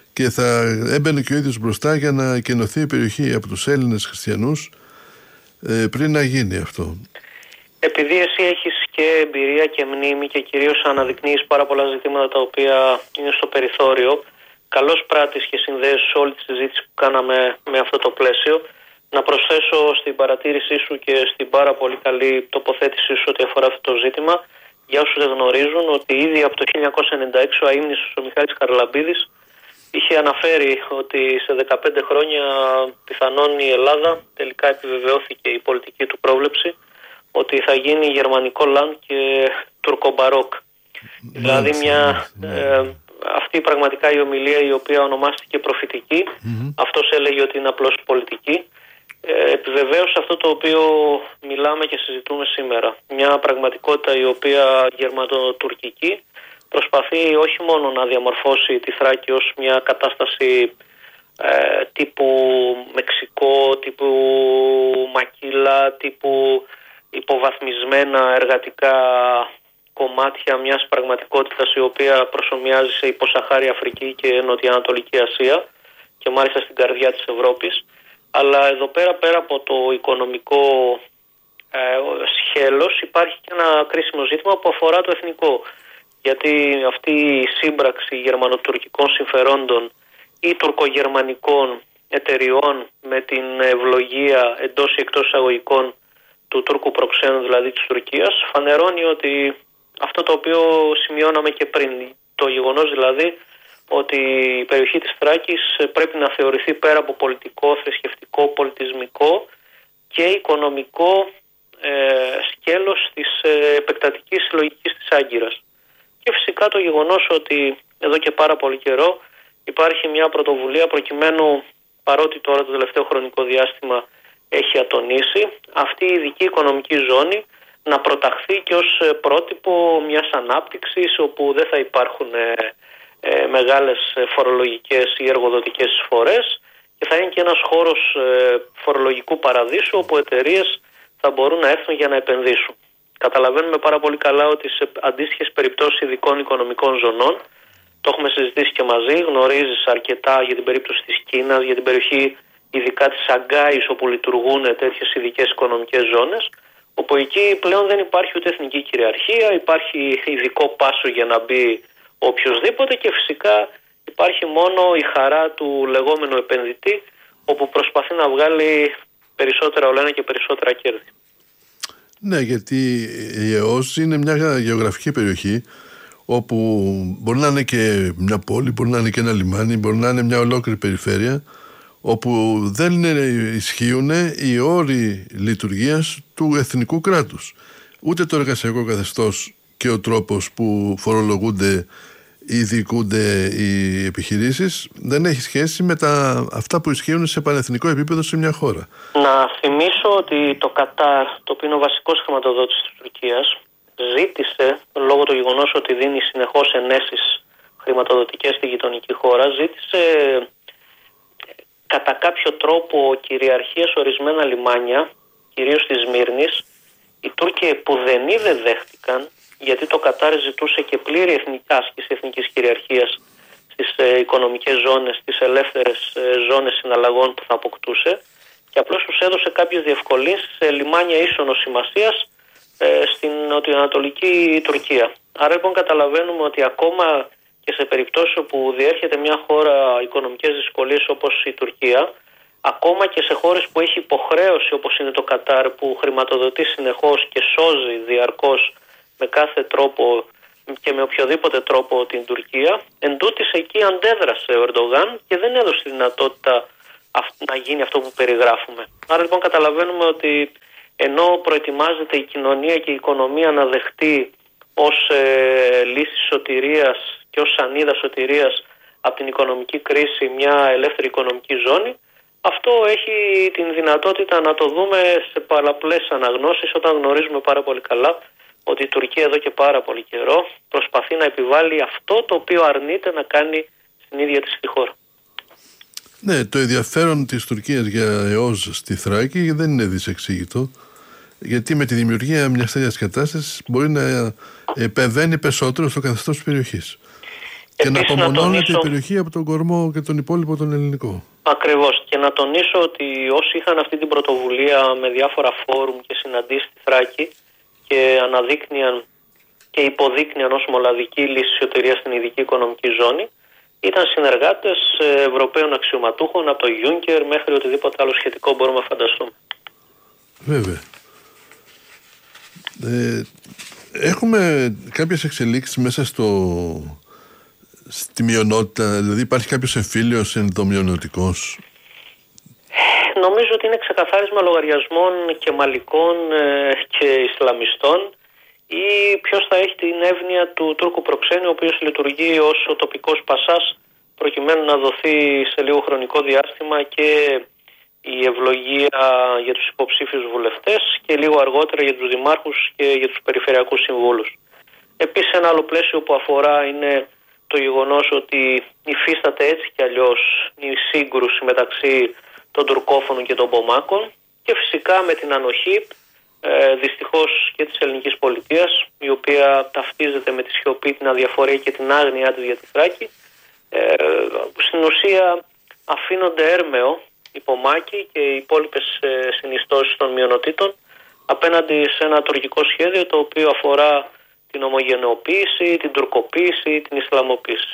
Speaker 1: και θα έμπαινε και ο ίδιος μπροστά για να κενωθεί η περιοχή από τους Έλληνες χριστιανούς ε, πριν να γίνει αυτό.
Speaker 3: Επειδή εσύ έχεις και εμπειρία και μνήμη και κυρίως αναδεικνύεις πάρα πολλά ζητήματα τα οποία είναι στο περιθώριο, καλώς πράττεις και συνδέεις όλη τη συζήτηση που κάναμε με αυτό το πλαίσιο, να προσθέσω στην παρατήρησή σου και στην πάρα πολύ καλή τοποθέτησή σου ό,τι αφορά αυτό το ζήτημα, για όσους δεν γνωρίζουν, ότι ήδη από το χίλια εννιακόσια ενενήντα έξι ο αείμνηστος ο Μιχάλης Χαραλαμπίδης είχε αναφέρει ότι σε δεκαπέντε χρόνια πιθανόν η Ελλάδα, τελικά επιβεβαιώθηκε η πολιτική του πρόβλεψη, ότι θα γίνει γερμανικό λαντ και τουρκομπαρόκ. Ναι, δηλαδή μια, ναι. ε, αυτή πραγματικά η ομιλία η οποία ονομάστηκε προφητική, mm-hmm. αυτός έλεγε ότι είναι απλώς πολιτική, ε, επιβεβαίωσε αυτό το οποίο μιλάμε και συζητούμε σήμερα. Μια πραγματικότητα η οποία γερμανοτουρκική προσπαθεί όχι μόνο να διαμορφώσει τη Θράκη ως μια κατάσταση ε, τύπου Μεξικό, τύπου Μακίλα, τύπου υποβαθμισμένα εργατικά κομμάτια μιας πραγματικότητας η οποία προσομοιάζει σε υποσαχάρη Αφρική και Νοτιοανατολική Ασία και μάλιστα στην καρδιά της Ευρώπης. Αλλά εδώ πέρα, πέρα από το οικονομικό ε, σχέλος, υπάρχει και ένα κρίσιμο ζήτημα που αφορά το εθνικό. Γιατί αυτή η σύμπραξη γερμανοτουρκικών συμφερόντων ή τουρκογερμανικών εταιριών με την ευλογία εντός ή εκτός εισαγωγικών του Τούρκου προξένου, δηλαδή της Τουρκίας, φανερώνει ότι αυτό το οποίο σημειώναμε και πριν, το γεγονός δηλαδή ότι η περιοχή της Θράκης πρέπει να θεωρηθεί πέρα από πολιτικό, θρησκευτικό, πολιτισμικό και οικονομικό ε, σκέλος της ε, επεκτατικής συλλογικής της Άγκυρας. Και φυσικά το γεγονός ότι εδώ και πάρα πολύ καιρό υπάρχει μια πρωτοβουλία προκειμένου, παρότι τώρα το τελευταίο χρονικό διάστημα έχει ατονίσει, αυτή η ειδική οικονομική ζώνη να προταχθεί και ως πρότυπο μιας ανάπτυξης όπου δεν θα υπάρχουν ε, ε, μεγάλες φορολογικές ή εργοδοτικές εισφορές και θα είναι και ένας χώρος ε, φορολογικού παραδείσου όπου εταιρείες θα μπορούν να έρθουν για να επενδύσουν. Καταλαβαίνουμε πάρα πολύ καλά ότι σε αντίστοιχες περιπτώσεις ειδικών οικονομικών ζωνών, το έχουμε συζητήσει και μαζί, γνωρίζεις αρκετά για την περίπτωση της Κίνας, για την περιοχή ειδικά της Σαγκάης όπου λειτουργούν τέτοιες ειδικές οικονομικές ζώνες, όπου εκεί πλέον δεν υπάρχει ούτε εθνική κυριαρχία, υπάρχει ειδικό πάσο για να μπει οποιοσδήποτε και φυσικά υπάρχει μόνο η χαρά του λεγόμενου επενδυτή, όπου προσπαθεί να βγάλει περισσότερα ολένα και περισσότερα κέρδη.
Speaker 1: Ναι, γιατί η ΕΟΣ είναι μια γεωγραφική περιοχή όπου μπορεί να είναι και μια πόλη, μπορεί να είναι και ένα λιμάνι, μπορεί να είναι μια ολόκληρη περιφέρεια όπου δεν ισχύουν οι όροι λειτουργίας του εθνικού κράτους. Ούτε το εργασιακό καθεστώς και ο τρόπος που φορολογούνται ή διοικούνται οι επιχειρήσεις δεν έχει σχέση με τα, αυτά που ισχύουν σε πανεθνικό επίπεδο σε μια χώρα. Να
Speaker 3: θυμίσω ότι το Κατάρ, το οποίο είναι ο βασικός χρηματοδότης της Τουρκίας, ζήτησε, λόγω του γεγονός ότι δίνει συνεχώς ενέσεις χρηματοδοτικές στη γειτονική χώρα, ζήτησε κατά κάποιο τρόπο κυριαρχία σε ορισμένα λιμάνια, κυρίως της Σμύρνης. Οι Τούρκοι που δεν είδε δέχτηκαν, γιατί το Κατάρ ζητούσε και πλήρη εθνική άσκηση εθνικής κυριαρχίας στις ε, οικονομικές ζώνες, στις ελεύθερες ε, ζώνες συναλλαγών που θα αποκτούσε και απλώς τους έδωσε κάποιες διευκολύνσεις σε λιμάνια ίσονος σημασίας ε, στην νοτιοανατολική Τουρκία. Άρα λοιπόν καταλαβαίνουμε ότι ακόμα και σε περιπτώσεις όπου διέρχεται μια χώρα οικονομικές δυσκολίες όπως η Τουρκία, ακόμα και σε χώρες που έχει υποχρέωση όπως είναι το Κατάρ, που χρηματοδοτεί συνεχώς και σώζει διαρκώς με κάθε τρόπο και με οποιοδήποτε τρόπο την Τουρκία, εντούτοις εκεί αντέδρασε ο Ερντογάν και δεν έδωσε τη δυνατότητα να γίνει αυτό που περιγράφουμε. Άρα λοιπόν καταλαβαίνουμε ότι ενώ προετοιμάζεται η κοινωνία και η οικονομία να δεχτεί ως ε, λύση σωτηρίας και ως σανίδα σωτηρίας από την οικονομική κρίση μια ελεύθερη οικονομική ζώνη, αυτό έχει την δυνατότητα να το δούμε σε πολλαπλές αναγνώσεις όταν γνωρίζουμε πάρα πολύ καλά ότι η Τουρκία εδώ και πάρα πολύ καιρό προσπαθεί να επιβάλλει αυτό το οποίο αρνείται να κάνει στην ίδια της τη χώρα.
Speaker 1: Ναι, το ενδιαφέρον της Τουρκίας για ΕΟΣ στη Θράκη δεν είναι δυσεξήγητο, γιατί με τη δημιουργία μιας τέτοιας κατάστασης μπορεί να επεμβαίνει περισσότερο στο καθεστώς της περιοχής. Και
Speaker 3: Επίσης,
Speaker 1: να απομονώνεται
Speaker 3: να τονίσω...
Speaker 1: η περιοχή από τον κορμό και τον υπόλοιπο τον ελληνικό.
Speaker 3: Ακριβώς. Και να τονίσω ότι όσοι είχαν αυτή την πρωτοβουλία με διάφορα φόρουμ και συναντήσεις στη Θράκη και αναδείκνυαν και υποδείκνυαν ως μοναδική λύση σωτηρίας στην ειδική οικονομική ζώνη, ήταν συνεργάτες Ευρωπαίων αξιωματούχων από το Juncker μέχρι οτιδήποτε άλλο σχετικό μπορούμε να φανταστούμε.
Speaker 1: Βέβαια. Ε, έχουμε κάποιες εξελίξεις μέσα στο, στη μειονότητα, δηλαδή υπάρχει κάποιος εμφύλιος ενδομειονοτικός?
Speaker 3: Νομίζω ότι είναι ξεκαθάρισμα λογαριασμών κεμαλικών ε, και Ισλαμιστών, ή ποιος θα έχει την εύνοια του Τούρκου προξένου, ο οποίος λειτουργεί ως ο τοπικός πασάς, προκειμένου να δοθεί σε λίγο χρονικό διάστημα και η ευλογία για τους υποψήφιους βουλευτές και λίγο αργότερα για τους δημάρχους και για τους περιφερειακούς συμβούλους. Επίσης, ένα άλλο πλαίσιο που αφορά είναι το γεγονός ότι υφίσταται έτσι κι αλλιώς η σύγκρουση μεταξύ των τουρκόφωνων και των πομάκων, και φυσικά με την ανοχή ε, δυστυχώς και της ελληνικής πολιτείας, η οποία ταυτίζεται με τη σιωπή, την αδιαφορία και την άγνοιά της για τη Θράκη. Ε, στην ουσία αφήνονται έρμεο οι πομάκοι και οι υπόλοιπες ε, συνιστώσεις των μειονοτήτων απέναντι σε ένα τουρκικό σχέδιο, το οποίο αφορά την ομογενεοποίηση, την τουρκοποίηση, την Ισλαμοποίηση.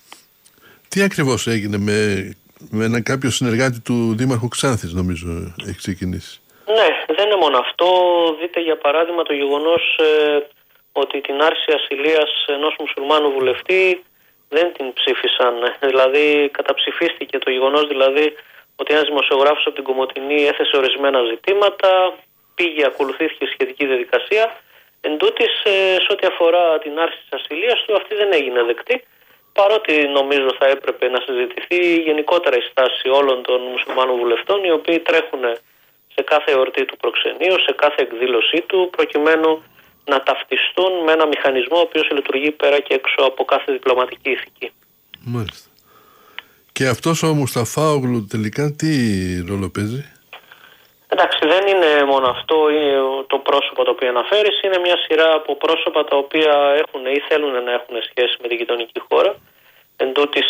Speaker 1: Τι ακριβώς έγινε με, με έναν κάποιο συνεργάτη του Δήμαρχου Ξάνθης, νομίζω έχει ξεκινήσει?
Speaker 3: Ναι, δεν είναι μόνο αυτό. Δείτε για παράδειγμα το γεγονός ε, ότι την άρση ασυλίας ενός μουσουλμάνου βουλευτή δεν την ψήφισαν. Δηλαδή καταψηφίστηκε το γεγονός δηλαδή ότι ένας δημοσιογράφος από την Κομοτηνή έθεσε ορισμένα ζητήματα, πήγε, ακολουθήθηκε σχετική διαδικασία. Εν τούτης, ε, σε ό,τι αφορά την άρση της ασυλίας του, αυτή δεν έγινε δεκτή, παρότι νομίζω θα έπρεπε να συζητηθεί γενικότερα η στάση όλων των μουσουλμάνων βουλευτών, οι οποίοι τρέχουν σε κάθε εορτή του προξενείου, σε κάθε εκδήλωσή του, προκειμένου να ταυτιστούν με ένα μηχανισμό ο οποίος λειτουργεί πέρα και έξω από κάθε διπλωματική ηθική.
Speaker 1: Μάλιστα. Και αυτός ο Μουσταφάογλου τελικά τι ρόλο παίζει?
Speaker 3: Εντάξει, δεν είναι μόνο αυτό το πρόσωπο το οποίο αναφέρεις, είναι μια σειρά από πρόσωπα τα οποία έχουν ή θέλουν να έχουν σχέση με την γειτονική χώρα. Εν τούτης,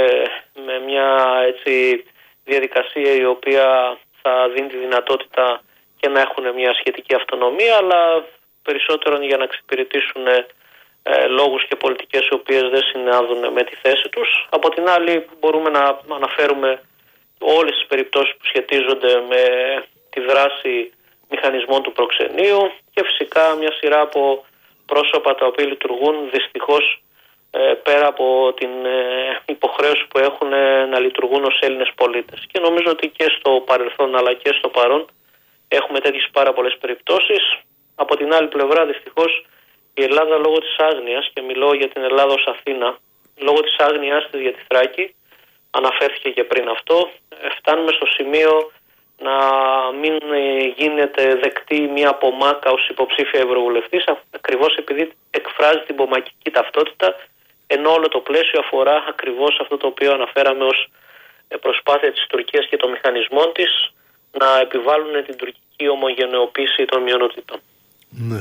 Speaker 3: με μια έτσι διαδικασία η οποία θα δίνει τη δυνατότητα και να έχουν μια σχετική αυτονομία, αλλά περισσότερο για να εξυπηρετήσουν ε, λόγους και πολιτικές οι οποίες δεν συνάδουν με τη θέση τους. Από την άλλη μπορούμε να αναφέρουμε όλες τις περιπτώσεις που σχετίζονται με τη δράση μηχανισμών του προξενείου και φυσικά μια σειρά από πρόσωπα τα οποία λειτουργούν δυστυχώς ε, πέρα από την ε, υποχρέωση που έχουν ε, να λειτουργούν ως Έλληνες πολίτες. Και νομίζω ότι και στο παρελθόν αλλά και στο παρόν έχουμε τέτοιες πάρα πολλές περιπτώσεις. Από την άλλη πλευρά δυστυχώς η Ελλάδα λόγω της άγνοιας, και μιλώ για την Ελλάδα ως Αθήνα, λόγω της άγνοιας της για τη Θράκη, αναφέρθηκε και πριν αυτό, φτάνουμε στο σημείο να μην γίνεται δεκτή μια πομάκα ως υποψήφια ευρωβουλευτής, ακριβώς επειδή εκφράζει την πομακική ταυτότητα, ενώ όλο το πλαίσιο αφορά ακριβώς αυτό το οποίο αναφέραμε ως προσπάθεια της Τουρκίας και των μηχανισμών της να επιβάλλουν την τουρκική ομογενεοποίηση των μειονοτήτων.
Speaker 1: Ναι.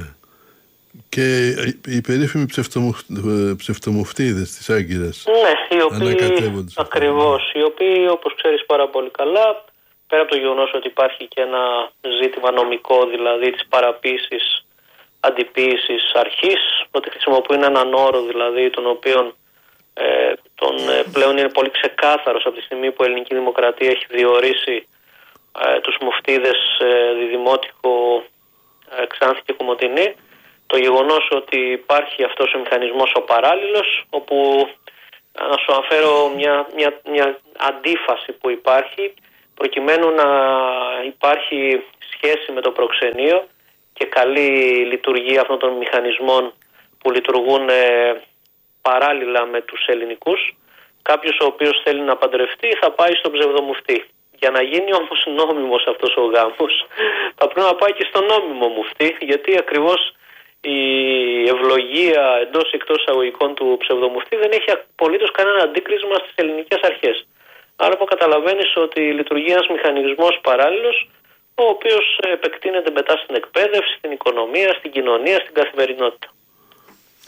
Speaker 1: Και οι περίφημοι ψευτομουφτίδες της Άγκυρας.
Speaker 3: Ναι, οι οποίοι ακριβώς, οι οποίοι όπως ξέρεις πάρα πολύ καλά, πέρα από το γεγονός ότι υπάρχει και ένα ζήτημα νομικό, δηλαδή της παραποίησης, αντιποίησης αρχής, ότι χρησιμοποιούν έναν όρο δηλαδή τον οποίον ε, τον, ε, πλέον είναι πολύ ξεκάθαρος από τη στιγμή που η ελληνική δημοκρατία έχει διορίσει ε, τους μουφτίδες ε, Διδημότυχο, ε, Ξάνθη και Κομοτηνή. Το γεγονός ότι υπάρχει αυτός ο μηχανισμός ο παράλληλος, όπου να σου αναφέρω μια, μια, μια αντίφαση που υπάρχει, προκειμένου να υπάρχει σχέση με το προξενείο και καλή λειτουργία αυτών των μηχανισμών που λειτουργούν ε, παράλληλα με τους ελληνικούς. Κάποιος ο οποίος θέλει να παντρευτεί θα πάει στον ψευδομουφτή. Για να γίνει όμως νόμιμος αυτός ο γάμος θα πρέπει να πάει και στον νόμιμο μουφτή, γιατί ακριβώς η ευλογία εντός ή εκτός εισαγωγικών του ψευδομουφτή δεν έχει απολύτως κανένα αντίκρισμα στις ελληνικές αρχές. Άρα που καταλαβαίνεις ότι λειτουργεί ένας μηχανισμός παράλληλος, ο οποίος επεκτείνεται μετά στην εκπαίδευση, στην οικονομία, στην κοινωνία, στην καθημερινότητα.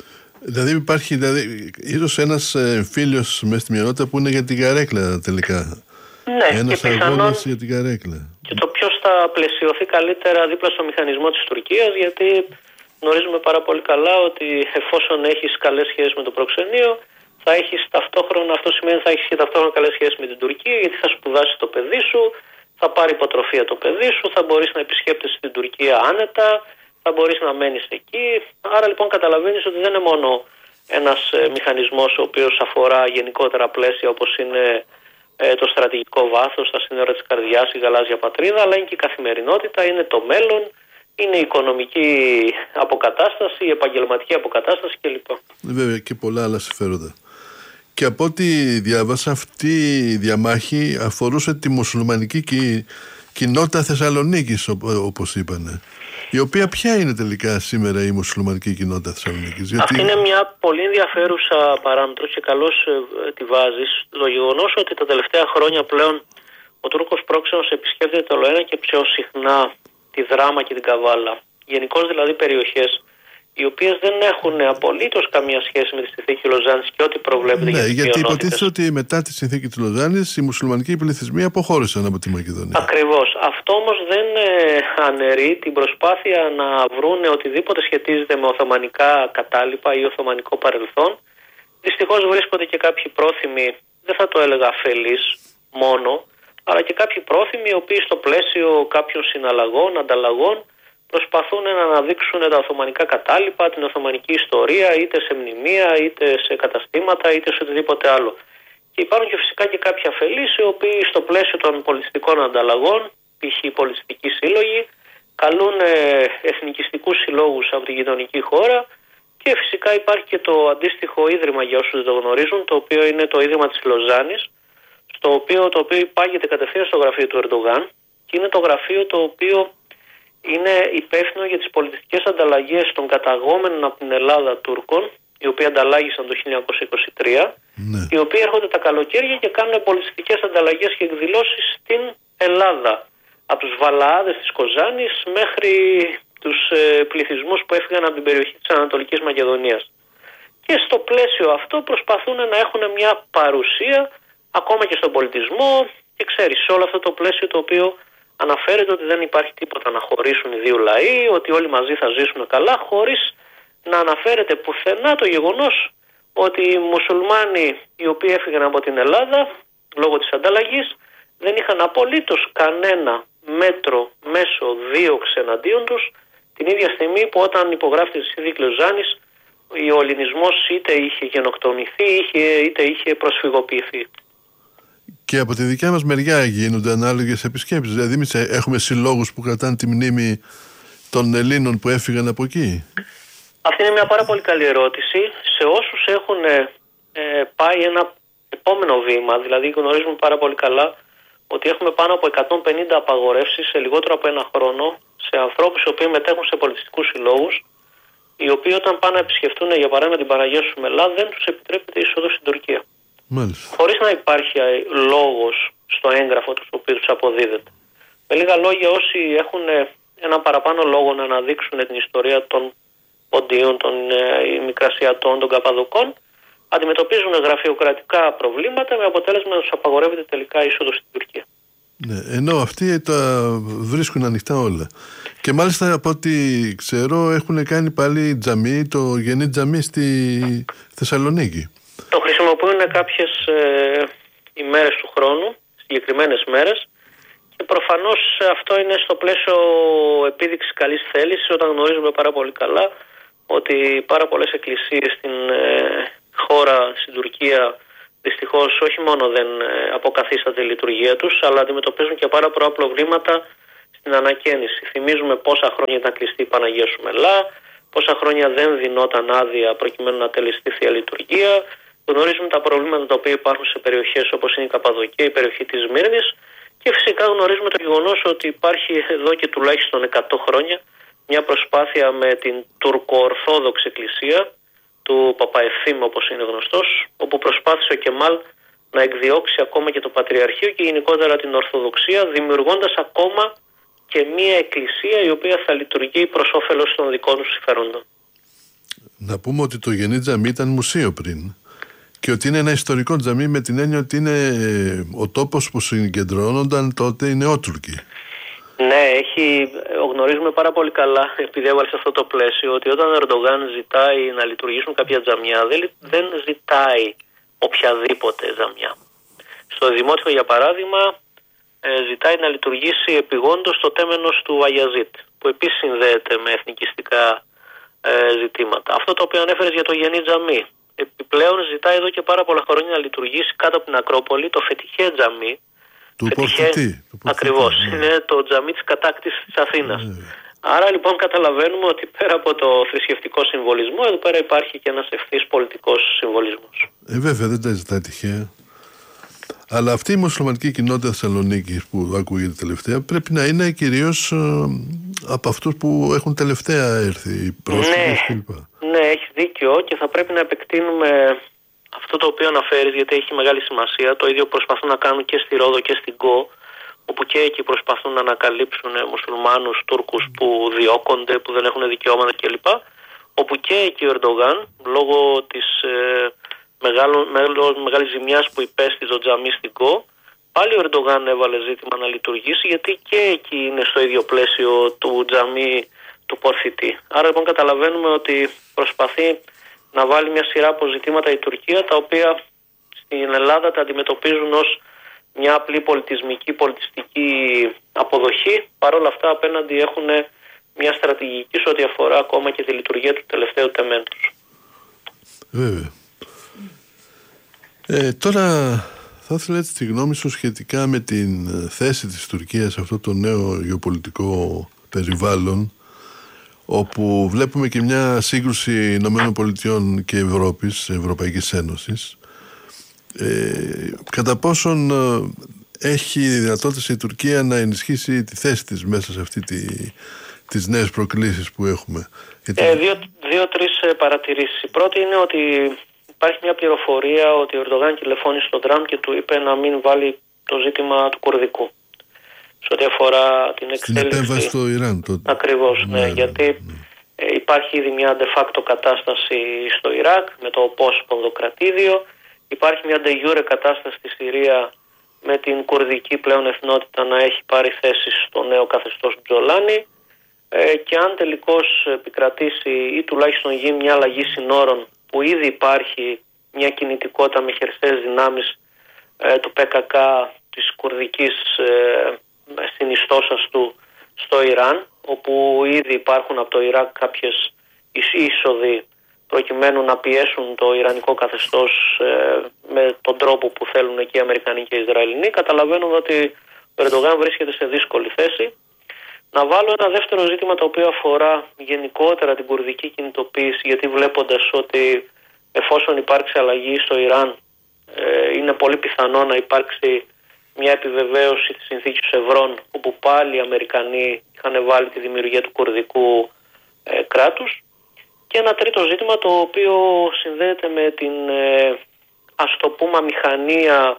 Speaker 1: Δηλαδή υπάρχει δηλαδή, ίσως ένας ε, φίλος μες στη μειονότητα που είναι για την καρέκλα τελικά.
Speaker 3: Ναι,
Speaker 1: ένας
Speaker 3: και πιθανόν
Speaker 1: αγώνας για την καρέκλα.
Speaker 3: Και το ποιος θα πλαισιωθεί καλύτερα δίπλα στο μηχανισμό της Τουρκίας, γιατί γνωρίζουμε πάρα πολύ καλά ότι εφόσον έχεις καλές σχέσεις με το προξενείο, θα έχεις ταυτόχρονα, αυτό σημαίνει θα έχεις και ταυτόχρονα καλές σχέσεις με την Τουρκία, γιατί θα σπουδάσει το παιδί σου, θα πάρει υποτροφία το παιδί σου, θα μπορείς να επισκέπτεσαι την Τουρκία άνετα, θα μπορείς να μένεις εκεί. Άρα λοιπόν καταλαβαίνεις ότι δεν είναι μόνο ένας ε, μηχανισμός ο οποίος αφορά γενικότερα πλαίσια όπως είναι ε, το στρατηγικό βάθος, τα σύνορα της καρδιάς, η γαλάζια πατρίδα, αλλά είναι και η καθημερινότητα, είναι το μέλλον, είναι η οικονομική αποκατάσταση, η επαγγελματική αποκατάσταση κλπ.
Speaker 1: Βέβαια και πολλά άλλα συμφέροντα. Και από ό,τι διάβασα, αυτή η διαμάχη αφορούσε τη μουσουλμανική κι... κοινότητα Θεσσαλονίκης, όπως είπανε. Η οποία ποια είναι τελικά σήμερα η μουσουλμανική κοινότητα Θεσσαλονίκης? Γιατί...
Speaker 3: Αυτή είναι μια πολύ ενδιαφέρουσα παράμετρο και καλώς ε, τη βάζεις. Το γεγονός ότι τα τελευταία χρόνια πλέον ο Τούρκος πρόξενος επισκέπτεται το ολοένα και πιο συχνά τη Δράμα και την Καβάλα. Γενικώς δηλαδή περιοχές οι οποίες δεν έχουν απολύτως καμία σχέση με τη συνθήκη Λοζάνης και ό,τι προβλέπεται
Speaker 1: ναι,
Speaker 3: για τις
Speaker 1: γιατί
Speaker 3: μειονότητες.
Speaker 1: υποτίθεται ότι μετά τη συνθήκη της Λοζάνης οι μουσουλμανικοί πληθυσμοί αποχώρησαν από τη Μακεδονία.
Speaker 3: Ακριβώς. Αυτό όμως δεν ε, αναιρεί την προσπάθεια να βρούνε οτιδήποτε σχετίζεται με οθωμανικά κατάλοιπα ή οθωμανικό παρελθόν. Δυστυχώς βρίσκονται και κάποιοι πρόθυμοι, δεν θα το έλεγα αφελείς μόνο, αλλά και κάποιοι πρόθυμοι οι οποίοι στο πλαίσιο κάποιων συναλλαγών, ανταλλαγών, προσπαθούν να αναδείξουν τα οθωμανικά κατάλοιπα, την οθωμανική ιστορία, είτε σε μνημεία, είτε σε καταστήματα, είτε σε οτιδήποτε άλλο. Και υπάρχουν και φυσικά και κάποιοι αφελείς, οι οποίοι στο πλαίσιο των πολιτιστικών ανταλλαγών, π.χ. οι πολιτιστικοί σύλλογοι, καλούν εθνικιστικούς συλλόγους από τη γειτονική χώρα και φυσικά υπάρχει και το αντίστοιχο ίδρυμα, για όσους δεν το γνωρίζουν, το οποίο είναι το Ίδρυμα της Λοζάνης, στο οποίο, το οποίο υπάγεται κατευθείαν στο γραφείο του Ερντογάν και είναι το γραφείο το οποίο είναι υπεύθυνο για τις πολιτιστικές ανταλλαγές των καταγόμενων από την Ελλάδα Τούρκων, οι οποίοι ανταλλάγησαν το χίλια εννιακόσια είκοσι τρία, ναι. Οι οποίοι έρχονται τα καλοκαίρια και κάνουν πολιτιστικές ανταλλαγές και εκδηλώσεις στην Ελλάδα. Από τους Βαλαάδες της Κοζάνης μέχρι τους ε, πληθυσμούς που έφυγαν από την περιοχή της Ανατολικής Μακεδονίας. Και στο πλαίσιο αυτό προσπαθούν να έχουν μια παρουσία ακόμα και στον πολιτισμό και ξέρεις, σε όλο αυτό το πλαίσιο το οποίο αναφέρεται ότι δεν υπάρχει τίποτα να χωρίσουν οι δύο λαοί, ότι όλοι μαζί θα ζήσουν καλά, χωρίς να αναφέρεται πουθενά το γεγονός ότι οι μουσουλμάνοι οι οποίοι έφυγαν από την Ελλάδα λόγω της ανταλλαγής δεν είχαν απολύτως κανένα μέτρο μέσο δίωξη εναντίον τους την ίδια στιγμή που όταν υπογράφηκε τη συνθήκη Λοζάνης ο ελληνισμός είτε είχε γενοκτονηθεί είτε είχε προσφυγοποιηθεί.
Speaker 1: Και από τη δικιά μας μεριά γίνονται ανάλογες επισκέψεις. Δηλαδή εμείς έχουμε συλλόγους που κρατάνε τη μνήμη των Ελλήνων που έφυγαν από εκεί.
Speaker 3: Αυτή είναι μια πάρα πολύ καλή ερώτηση. Σε όσους έχουν ε, πάει ένα επόμενο βήμα, δηλαδή γνωρίζουμε πάρα πολύ καλά ότι έχουμε πάνω από εκατόν πενήντα απαγορεύσεις σε λιγότερο από ένα χρόνο σε ανθρώπους οι οποίοι μετέχουν σε πολιτιστικούς συλλόγους, οι οποίοι όταν πάνε να επισκεφτούν για παράδειγμα την Παναγία σου Μελά δεν τους επιτρέπεται είσοδο στην Τουρκία. Μάλιστα. Χωρίς να υπάρχει λόγος στο έγγραφο του οποίο τους αποδίδεται. Με λίγα λόγια, όσοι έχουν ένα παραπάνω λόγο να αναδείξουν την ιστορία των Ποντίων, των ε, Μικρασιατών, των Καπαδοκών, αντιμετωπίζουν γραφειοκρατικά προβλήματα με αποτέλεσμα να τους απαγορεύεται τελικά είσοδο στην Τουρκία.
Speaker 1: Ναι, ενώ αυτοί τα βρίσκουν ανοιχτά όλα. Και μάλιστα από ό,τι ξέρω έχουν κάνει πάλι τζαμί, το Γενή Τζαμί στη Θεσσαλονίκη.
Speaker 3: Το χρησιμοποιούν κάποιες ε, ημέρες του χρόνου, συγκεκριμένες μέρες και προφανώς αυτό είναι στο πλαίσιο επίδειξης καλής θέλησης όταν γνωρίζουμε πάρα πολύ καλά ότι πάρα πολλές εκκλησίες στην ε, χώρα, στην Τουρκία δυστυχώς όχι μόνο δεν ε, αποκαθίσταται η λειτουργία τους αλλά αντιμετωπίζουν και πάρα πολλά προβλήματα στην ανακαίνιση. Θυμίζουμε πόσα χρόνια ήταν κλειστή η Παναγία σου Μελά, πόσα χρόνια δεν δινόταν άδεια προκειμένου να τελεστεί θεία λειτουργία. Γνωρίζουμε τα προβλήματα τα οποία υπάρχουν σε περιοχές όπως είναι η Καπαδοκία, η περιοχή της Σμύρνης και φυσικά γνωρίζουμε το γεγονός ότι υπάρχει εδώ και τουλάχιστον εκατό χρόνια μια προσπάθεια με την τουρκοορθόδοξη εκκλησία του Παπαευθύμ όπως είναι γνωστός, όπου προσπάθησε ο Κεμάλ να εκδιώξει ακόμα και το Πατριαρχείο και γενικότερα την Ορθοδοξία, δημιουργώντας ακόμα και μια εκκλησία η οποία θα λειτουργεί προς όφελος των δικών του συμφέροντων.
Speaker 1: Να πούμε ότι το Γενή Τζαμί ήταν μουσείο πριν και ότι είναι ένα ιστορικό τζαμί με την έννοια ότι είναι ο τόπος που συγκεντρώνονταν τότε οι νεότουρκοι.
Speaker 3: Ναι, έχει, γνωρίζουμε πάρα πολύ καλά, επειδή έβαλε σε αυτό το πλαίσιο, ότι όταν ο Ερντογάν ζητάει να λειτουργήσουν κάποια τζαμιά, δεν, δεν ζητάει οποιαδήποτε τζαμιά. Στο Δημότιο, για παράδειγμα, ζητάει να λειτουργήσει επιγόντως το τέμενος του Βαγιαζίτ, που επίσης συνδέεται με εθνικιστικά ζητήματα. Αυτό το οποίο ανέφερες για το Γενή Τζαμί. Επιπλέον ζητάει εδώ και πάρα πολλά χρόνια να λειτουργήσει κάτω από την Ακρόπολη το Φετιχέ Τζαμί.
Speaker 1: Του Πορθητή.
Speaker 3: Ακριβώς. Ναι. Είναι το τζαμί της κατάκτησης της Αθήνας. Ναι. Άρα λοιπόν καταλαβαίνουμε ότι πέρα από το θρησκευτικό συμβολισμό, εδώ πέρα υπάρχει και ένας ευθύς πολιτικός συμβολισμός.
Speaker 1: Ε, βέβαια δεν τα ζητάει τυχαία. Αλλά αυτή η μουσουλμανική κοινότητα Θεσσαλονίκης που ακούγεται τελευταία πρέπει να είναι κυρίως ε, από αυτούς που έχουν τελευταία έρθει οι πρόσφυγες κλπ.
Speaker 3: Ναι, έχεις δίκιο και θα πρέπει να επεκτείνουμε αυτό το οποίο αναφέρεις, γιατί έχει μεγάλη σημασία. Το ίδιο προσπαθούν να κάνουν και στη Ρόδο και στην Κο, όπου και εκεί προσπαθούν να ανακαλύψουν μουσουλμάνους Τούρκους που διώκονται, που δεν έχουν δικαιώματα κλπ. Όπου και εκεί ο Ερντογάν, λόγω της ε, μεγάλης ζημιάς που υπέστη το τζαμί στην Κο, πάλι ο Ερντογάν έβαλε ζήτημα να λειτουργήσει, γιατί και εκεί είναι στο ίδιο πλαίσιο του τζαμί του Πορθητή. Άρα λοιπόν καταλαβαίνουμε ότι προσπαθεί να βάλει μια σειρά από ζητήματα η Τουρκία, τα οποία στην Ελλάδα τα αντιμετωπίζουν ως μια απλή πολιτισμική, πολιτιστική αποδοχή. Παρ' όλα αυτά απέναντι έχουν μια στρατηγική σε ό,τι αφορά ακόμα και τη λειτουργία του τελευταίου τεμέντος.
Speaker 1: Βέβαια. Ε, τώρα θα ήθελα έτσι τη γνώμη σου σχετικά με την θέση της Τουρκίας σε αυτό το νέο γεωπολιτικό περιβάλλον, όπου βλέπουμε και μια σύγκρουση Ηνωμένων Πολιτειών και Ευρώπης, Ευρωπαϊκής Ένωσης. Ε, κατά πόσον ε, έχει δυνατότητα η Τουρκία να ενισχύσει τη θέση της μέσα σε αυτή τη, τις νέες προκλήσεις που έχουμε.
Speaker 3: Ε, δύο, δύο-τρεις παρατηρήσεις. Η πρώτη είναι ότι υπάρχει μια πληροφορία ότι ο Ερντογάν τηλεφώνησε στον Τραμπ και του είπε να μην βάλει το ζήτημα του Κουρδικού σε ό,τι αφορά την εξέλιξη.
Speaker 1: Στην επέμβαση στο Ιράν τότε.
Speaker 3: Ακριβώς, ναι, ναι, ναι, γιατί ναι. Ε, υπάρχει ήδη μια de facto κατάσταση στο Ιράκ με το πόσπονδο κρατήδιο. Υπάρχει μια de jure κατάσταση στη Συρία με την κουρδική πλέον εθνότητα να έχει πάρει θέση στο νέο καθεστώς Τζολάνι, ε, και αν τελικώς επικρατήσει ή τουλάχιστον γίνει μια αλλαγή συνόρων, που ήδη υπάρχει μια κινητικότητα με χερσαίες δυνάμεις ε, του πι κέι κέι, της κουρδικής ε, συνιστώσας του στο Ιράν, όπου ήδη υπάρχουν από το Ιράκ κάποιες είσοδοι προκειμένου να πιέσουν το ιρανικό καθεστώς ε, με τον τρόπο που θέλουν και οι Αμερικανοί και οι Ισραηλινοί. Καταλαβαίνουμε ότι ο Ερντογάν βρίσκεται σε δύσκολη θέση. Να βάλω ένα δεύτερο ζήτημα το οποίο αφορά γενικότερα την κουρδική κινητοποίηση, γιατί βλέποντας ότι εφόσον υπάρξει αλλαγή στο Ιράν, ε, είναι πολύ πιθανό να υπάρξει μια επιβεβαίωση της συνθήκης Ευρών, όπου πάλι οι Αμερικανοί είχαν βάλει τη δημιουργία του κουρδικού ε, κράτους. Και ένα τρίτο ζήτημα το οποίο συνδέεται με την ε, ας το πούμε αμηχανία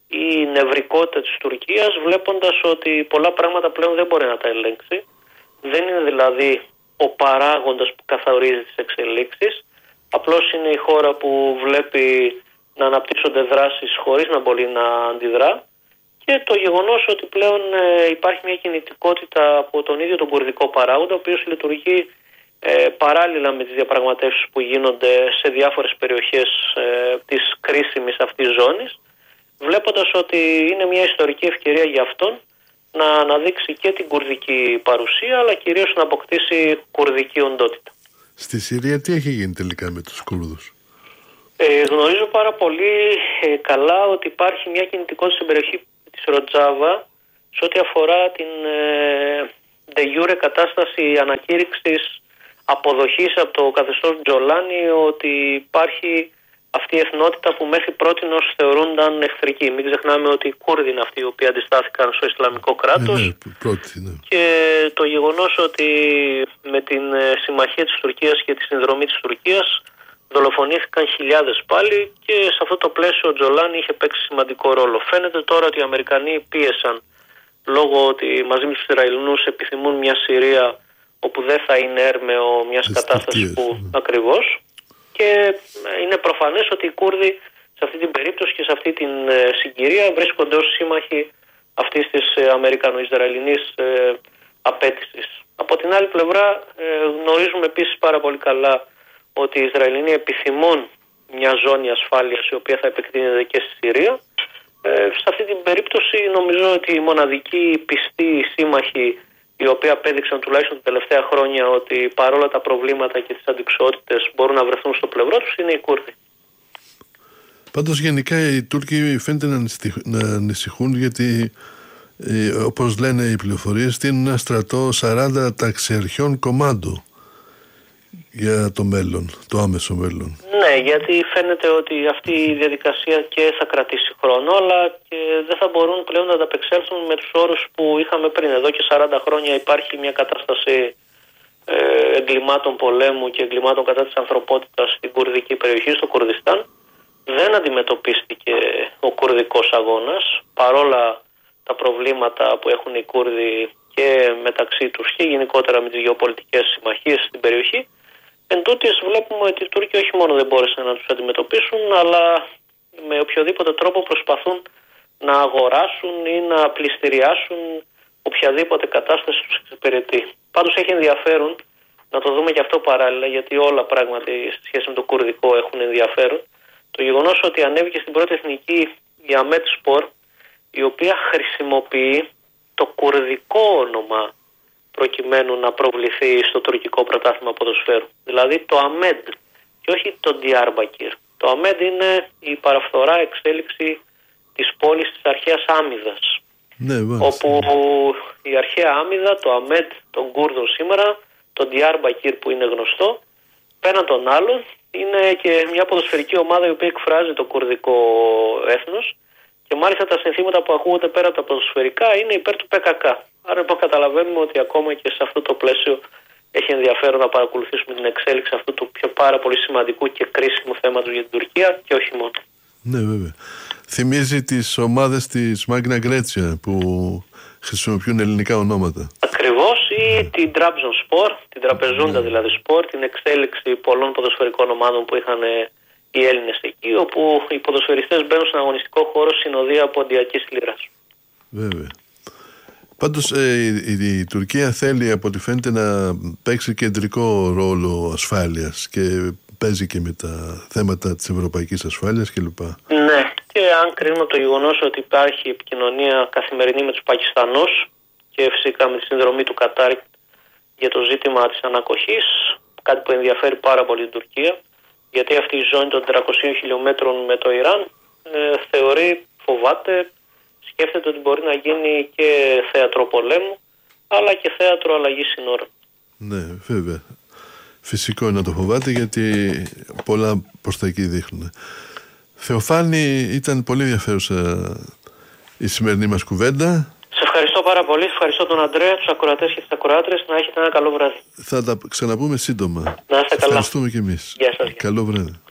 Speaker 3: ή νευρικότητα της Τουρκίας, βλέποντας ότι πολλά πράγματα πλέον δεν μπορεί να τα ελέγξει. Δεν είναι δηλαδή ο παράγοντας που καθορίζει τις εξελίξεις, απλώς είναι η χώρα που βλέπει να αναπτύσσονται δράσεις χωρίς να μπορεί να αντιδρά, και το γεγονός ότι πλέον ε, υπάρχει μια κινητικότητα από τον ίδιο τον κουρδικό παράγοντα, ο οποίος λειτουργεί ε, παράλληλα με τις διαπραγματεύσεις που γίνονται σε διάφορες περιοχές ε, της κρίσιμης αυτής ζώνης, βλέποντας ότι είναι μια ιστορική ευκαιρία για αυτόν να αναδείξει και την κουρδική παρουσία, αλλά κυρίως να αποκτήσει κουρδική οντότητα.
Speaker 1: Στη Συρία τι έχει γίνει τελικά με τους Κούρδους?
Speaker 3: Ε, γνωρίζω πάρα πολύ ε, καλά ότι υπάρχει μια κινητικότητα στην περιοχή της Ροτζάβα σε ό,τι αφορά την ε, de jure κατάσταση ανακήρυξης αποδοχής από το καθεστώς Τζολάνι, ότι υπάρχει αυτή η εθνότητα που μέχρι πρότινος θεωρούνταν εχθρική. Μην ξεχνάμε ότι οι Κούρδοι είναι αυτοί οι οποίοι αντιστάθηκαν στο Ισλαμικό κράτος.
Speaker 1: Ε, ναι, πρώτη, ναι.
Speaker 3: Και το γεγονός ότι με την συμμαχία της Τουρκίας και τη συνδρομή της Τουρκίας δολοφονήθηκαν χιλιάδες πάλι, και σε αυτό το πλαίσιο ο Τζολάνι είχε παίξει σημαντικό ρόλο. Φαίνεται τώρα ότι οι Αμερικανοί πίεσαν λόγω ότι μαζί με τους Ισραηλινούς επιθυμούν μια Συρία όπου δεν θα είναι έρμεο μιας κατάστασης που ναι. ακριβώς, και είναι προφανές ότι οι Κούρδοι σε αυτή την περίπτωση και σε αυτή την συγκυρία βρίσκονται ως σύμμαχοι αυτής της Αμερικανο-Ισραηλινής ε, απέτησης. Από την άλλη πλευρά ε, γνωρίζουμε επίσης πάρα πολύ καλά ότι οι Ισραηλινοί επιθυμούν μια ζώνη ασφάλειας η οποία θα επεκτείνεται και στη Συρία. Ε, σε αυτή την περίπτωση νομίζω ότι οι μοναδικοί πιστοί σύμμαχοι οι οποίοι απέδειξαν τουλάχιστον τα τελευταία χρόνια ότι παρόλα τα προβλήματα και τις αντιξοότητες μπορούν να βρεθούν στο πλευρό τους είναι οι Κούρδοι.
Speaker 1: Πάντως γενικά οι Τούρκοι φαίνεται να ανησυχούν γιατί ε, όπως λένε οι πληροφορίες στείλουν ένα στρατό σαράντα ταξιαρχιών κομμάντο για το μέλλον, το άμεσο μέλλον.
Speaker 3: Ναι, γιατί φαίνεται ότι αυτή η διαδικασία και θα κρατήσει χρόνο, αλλά και δεν θα μπορούν πλέον να ανταπεξέλθουν με τους όρους που είχαμε πριν. Εδώ και σαράντα χρόνια υπάρχει μια κατάσταση ε, εγκλημάτων πολέμου και εγκλημάτων κατά της ανθρωπότητας στην κουρδική περιοχή, στο Κουρδιστάν. Δεν αντιμετωπίστηκε ο κουρδικός αγώνας, παρόλα τα προβλήματα που έχουν οι Κούρδοι και μεταξύ τους και γενικότερα με τις γεωπολιτικές συμμαχίες στην περιοχή. Εν τούτης βλέπουμε ότι οι Τούρκοι όχι μόνο δεν μπόρεσαν να τους αντιμετωπίσουν, αλλά με οποιοδήποτε τρόπο προσπαθούν να αγοράσουν ή να πληστηριάσουν οποιαδήποτε κατάσταση τους εξυπηρετεί. Πάντως έχει ενδιαφέρον να το δούμε και αυτό παράλληλα, γιατί όλα πράγματι σε σχέση με το κουρδικό έχουν ενδιαφέρον. Το γεγονός ότι ανέβηκε στην πρώτη εθνική η Ahmet Spor, η οποία χρησιμοποιεί το κουρδικό όνομα προκειμένου να προβληθεί στο τουρκικό πρωτάθλημα ποδοσφαίρου. Δηλαδή το Ahmed και όχι το Diyarbakir. Το Ahmed είναι η παραφθορά εξέλιξη της πόλης της αρχαίας Άμυδας.
Speaker 1: Ναι,
Speaker 3: όπου η αρχαία Άμυδα, το Ahmed των Κούρδων σήμερα, το Diyarbakir που είναι γνωστό, πέραν των άλλων είναι και μια ποδοσφαιρική ομάδα η οποία εκφράζει το κουρδικό έθνος και μάλιστα τα συνθήματα που ακούγονται πέρα από τα ποδοσφαιρικά είναι υπέρ του Π Κ Κ. Άρα λοιπόν καταλαβαίνουμε ότι ακόμα και σε αυτό το πλαίσιο έχει ενδιαφέρον να παρακολουθήσουμε την εξέλιξη αυτού του πιο πάρα πολύ σημαντικού και κρίσιμου θέματος για την Τουρκία και όχι μόνο.
Speaker 1: Ναι, βέβαια. Θυμίζει τις ομάδες της Μάγνα Γκρέτσια που χρησιμοποιούν ελληνικά ονόματα.
Speaker 3: Ακριβώς, ή την Trabzonspor, την τραπεζούντα δηλαδή σπορ, την εξέλιξη πολλών ποδοσφαιρικών ομάδων που είχαν οι Έλληνες εκεί, όπου οι ποδοσφαιριστές μπαίνουν στον αγωνιστικό χώρο συνοδεία από ποντιακής λίρας.
Speaker 1: Βέβαια. Πάντως ε, η, η, η Τουρκία θέλει από ό,τι φαίνεται να παίξει κεντρικό ρόλο ασφάλειας και παίζει και με τα θέματα της ευρωπαϊκής ασφάλειας κλπ.
Speaker 3: Ναι, και αν κρίνουμε το γεγονός ότι υπάρχει επικοινωνία καθημερινή με τους Πακιστανούς και φυσικά με τη συνδρομή του Κατάρ για το ζήτημα της ανακοχής, κάτι που ενδιαφέρει πάρα πολύ την Τουρκία, γιατί αυτή η ζώνη των τετρακοσίων χιλιόμετρων με το Ιράν ε, θεωρεί, φοβάται, σκέφτεται ότι μπορεί να γίνει και θέατρο πολέμου, αλλά και θέατρο αλλαγής συνόρων.
Speaker 1: Ναι, βέβαια. Φυσικό είναι να το φοβάται, γιατί πολλά προς τα εκεί δείχνουν. Θεοφάνη, ήταν πολύ ενδιαφέρουσα η σημερινή μας κουβέντα.
Speaker 3: Σε ευχαριστώ πάρα πολύ. Ευχαριστώ τον Αντρέα, τους ακροατές και τις ακροάτρες. Να έχετε ένα καλό βράδυ.
Speaker 1: Θα τα ξαναπούμε σύντομα.
Speaker 3: Να είστε καλά.
Speaker 1: Ευχαριστούμε κι εμείς.
Speaker 3: Γεια σας.
Speaker 1: Καλό βράδυ.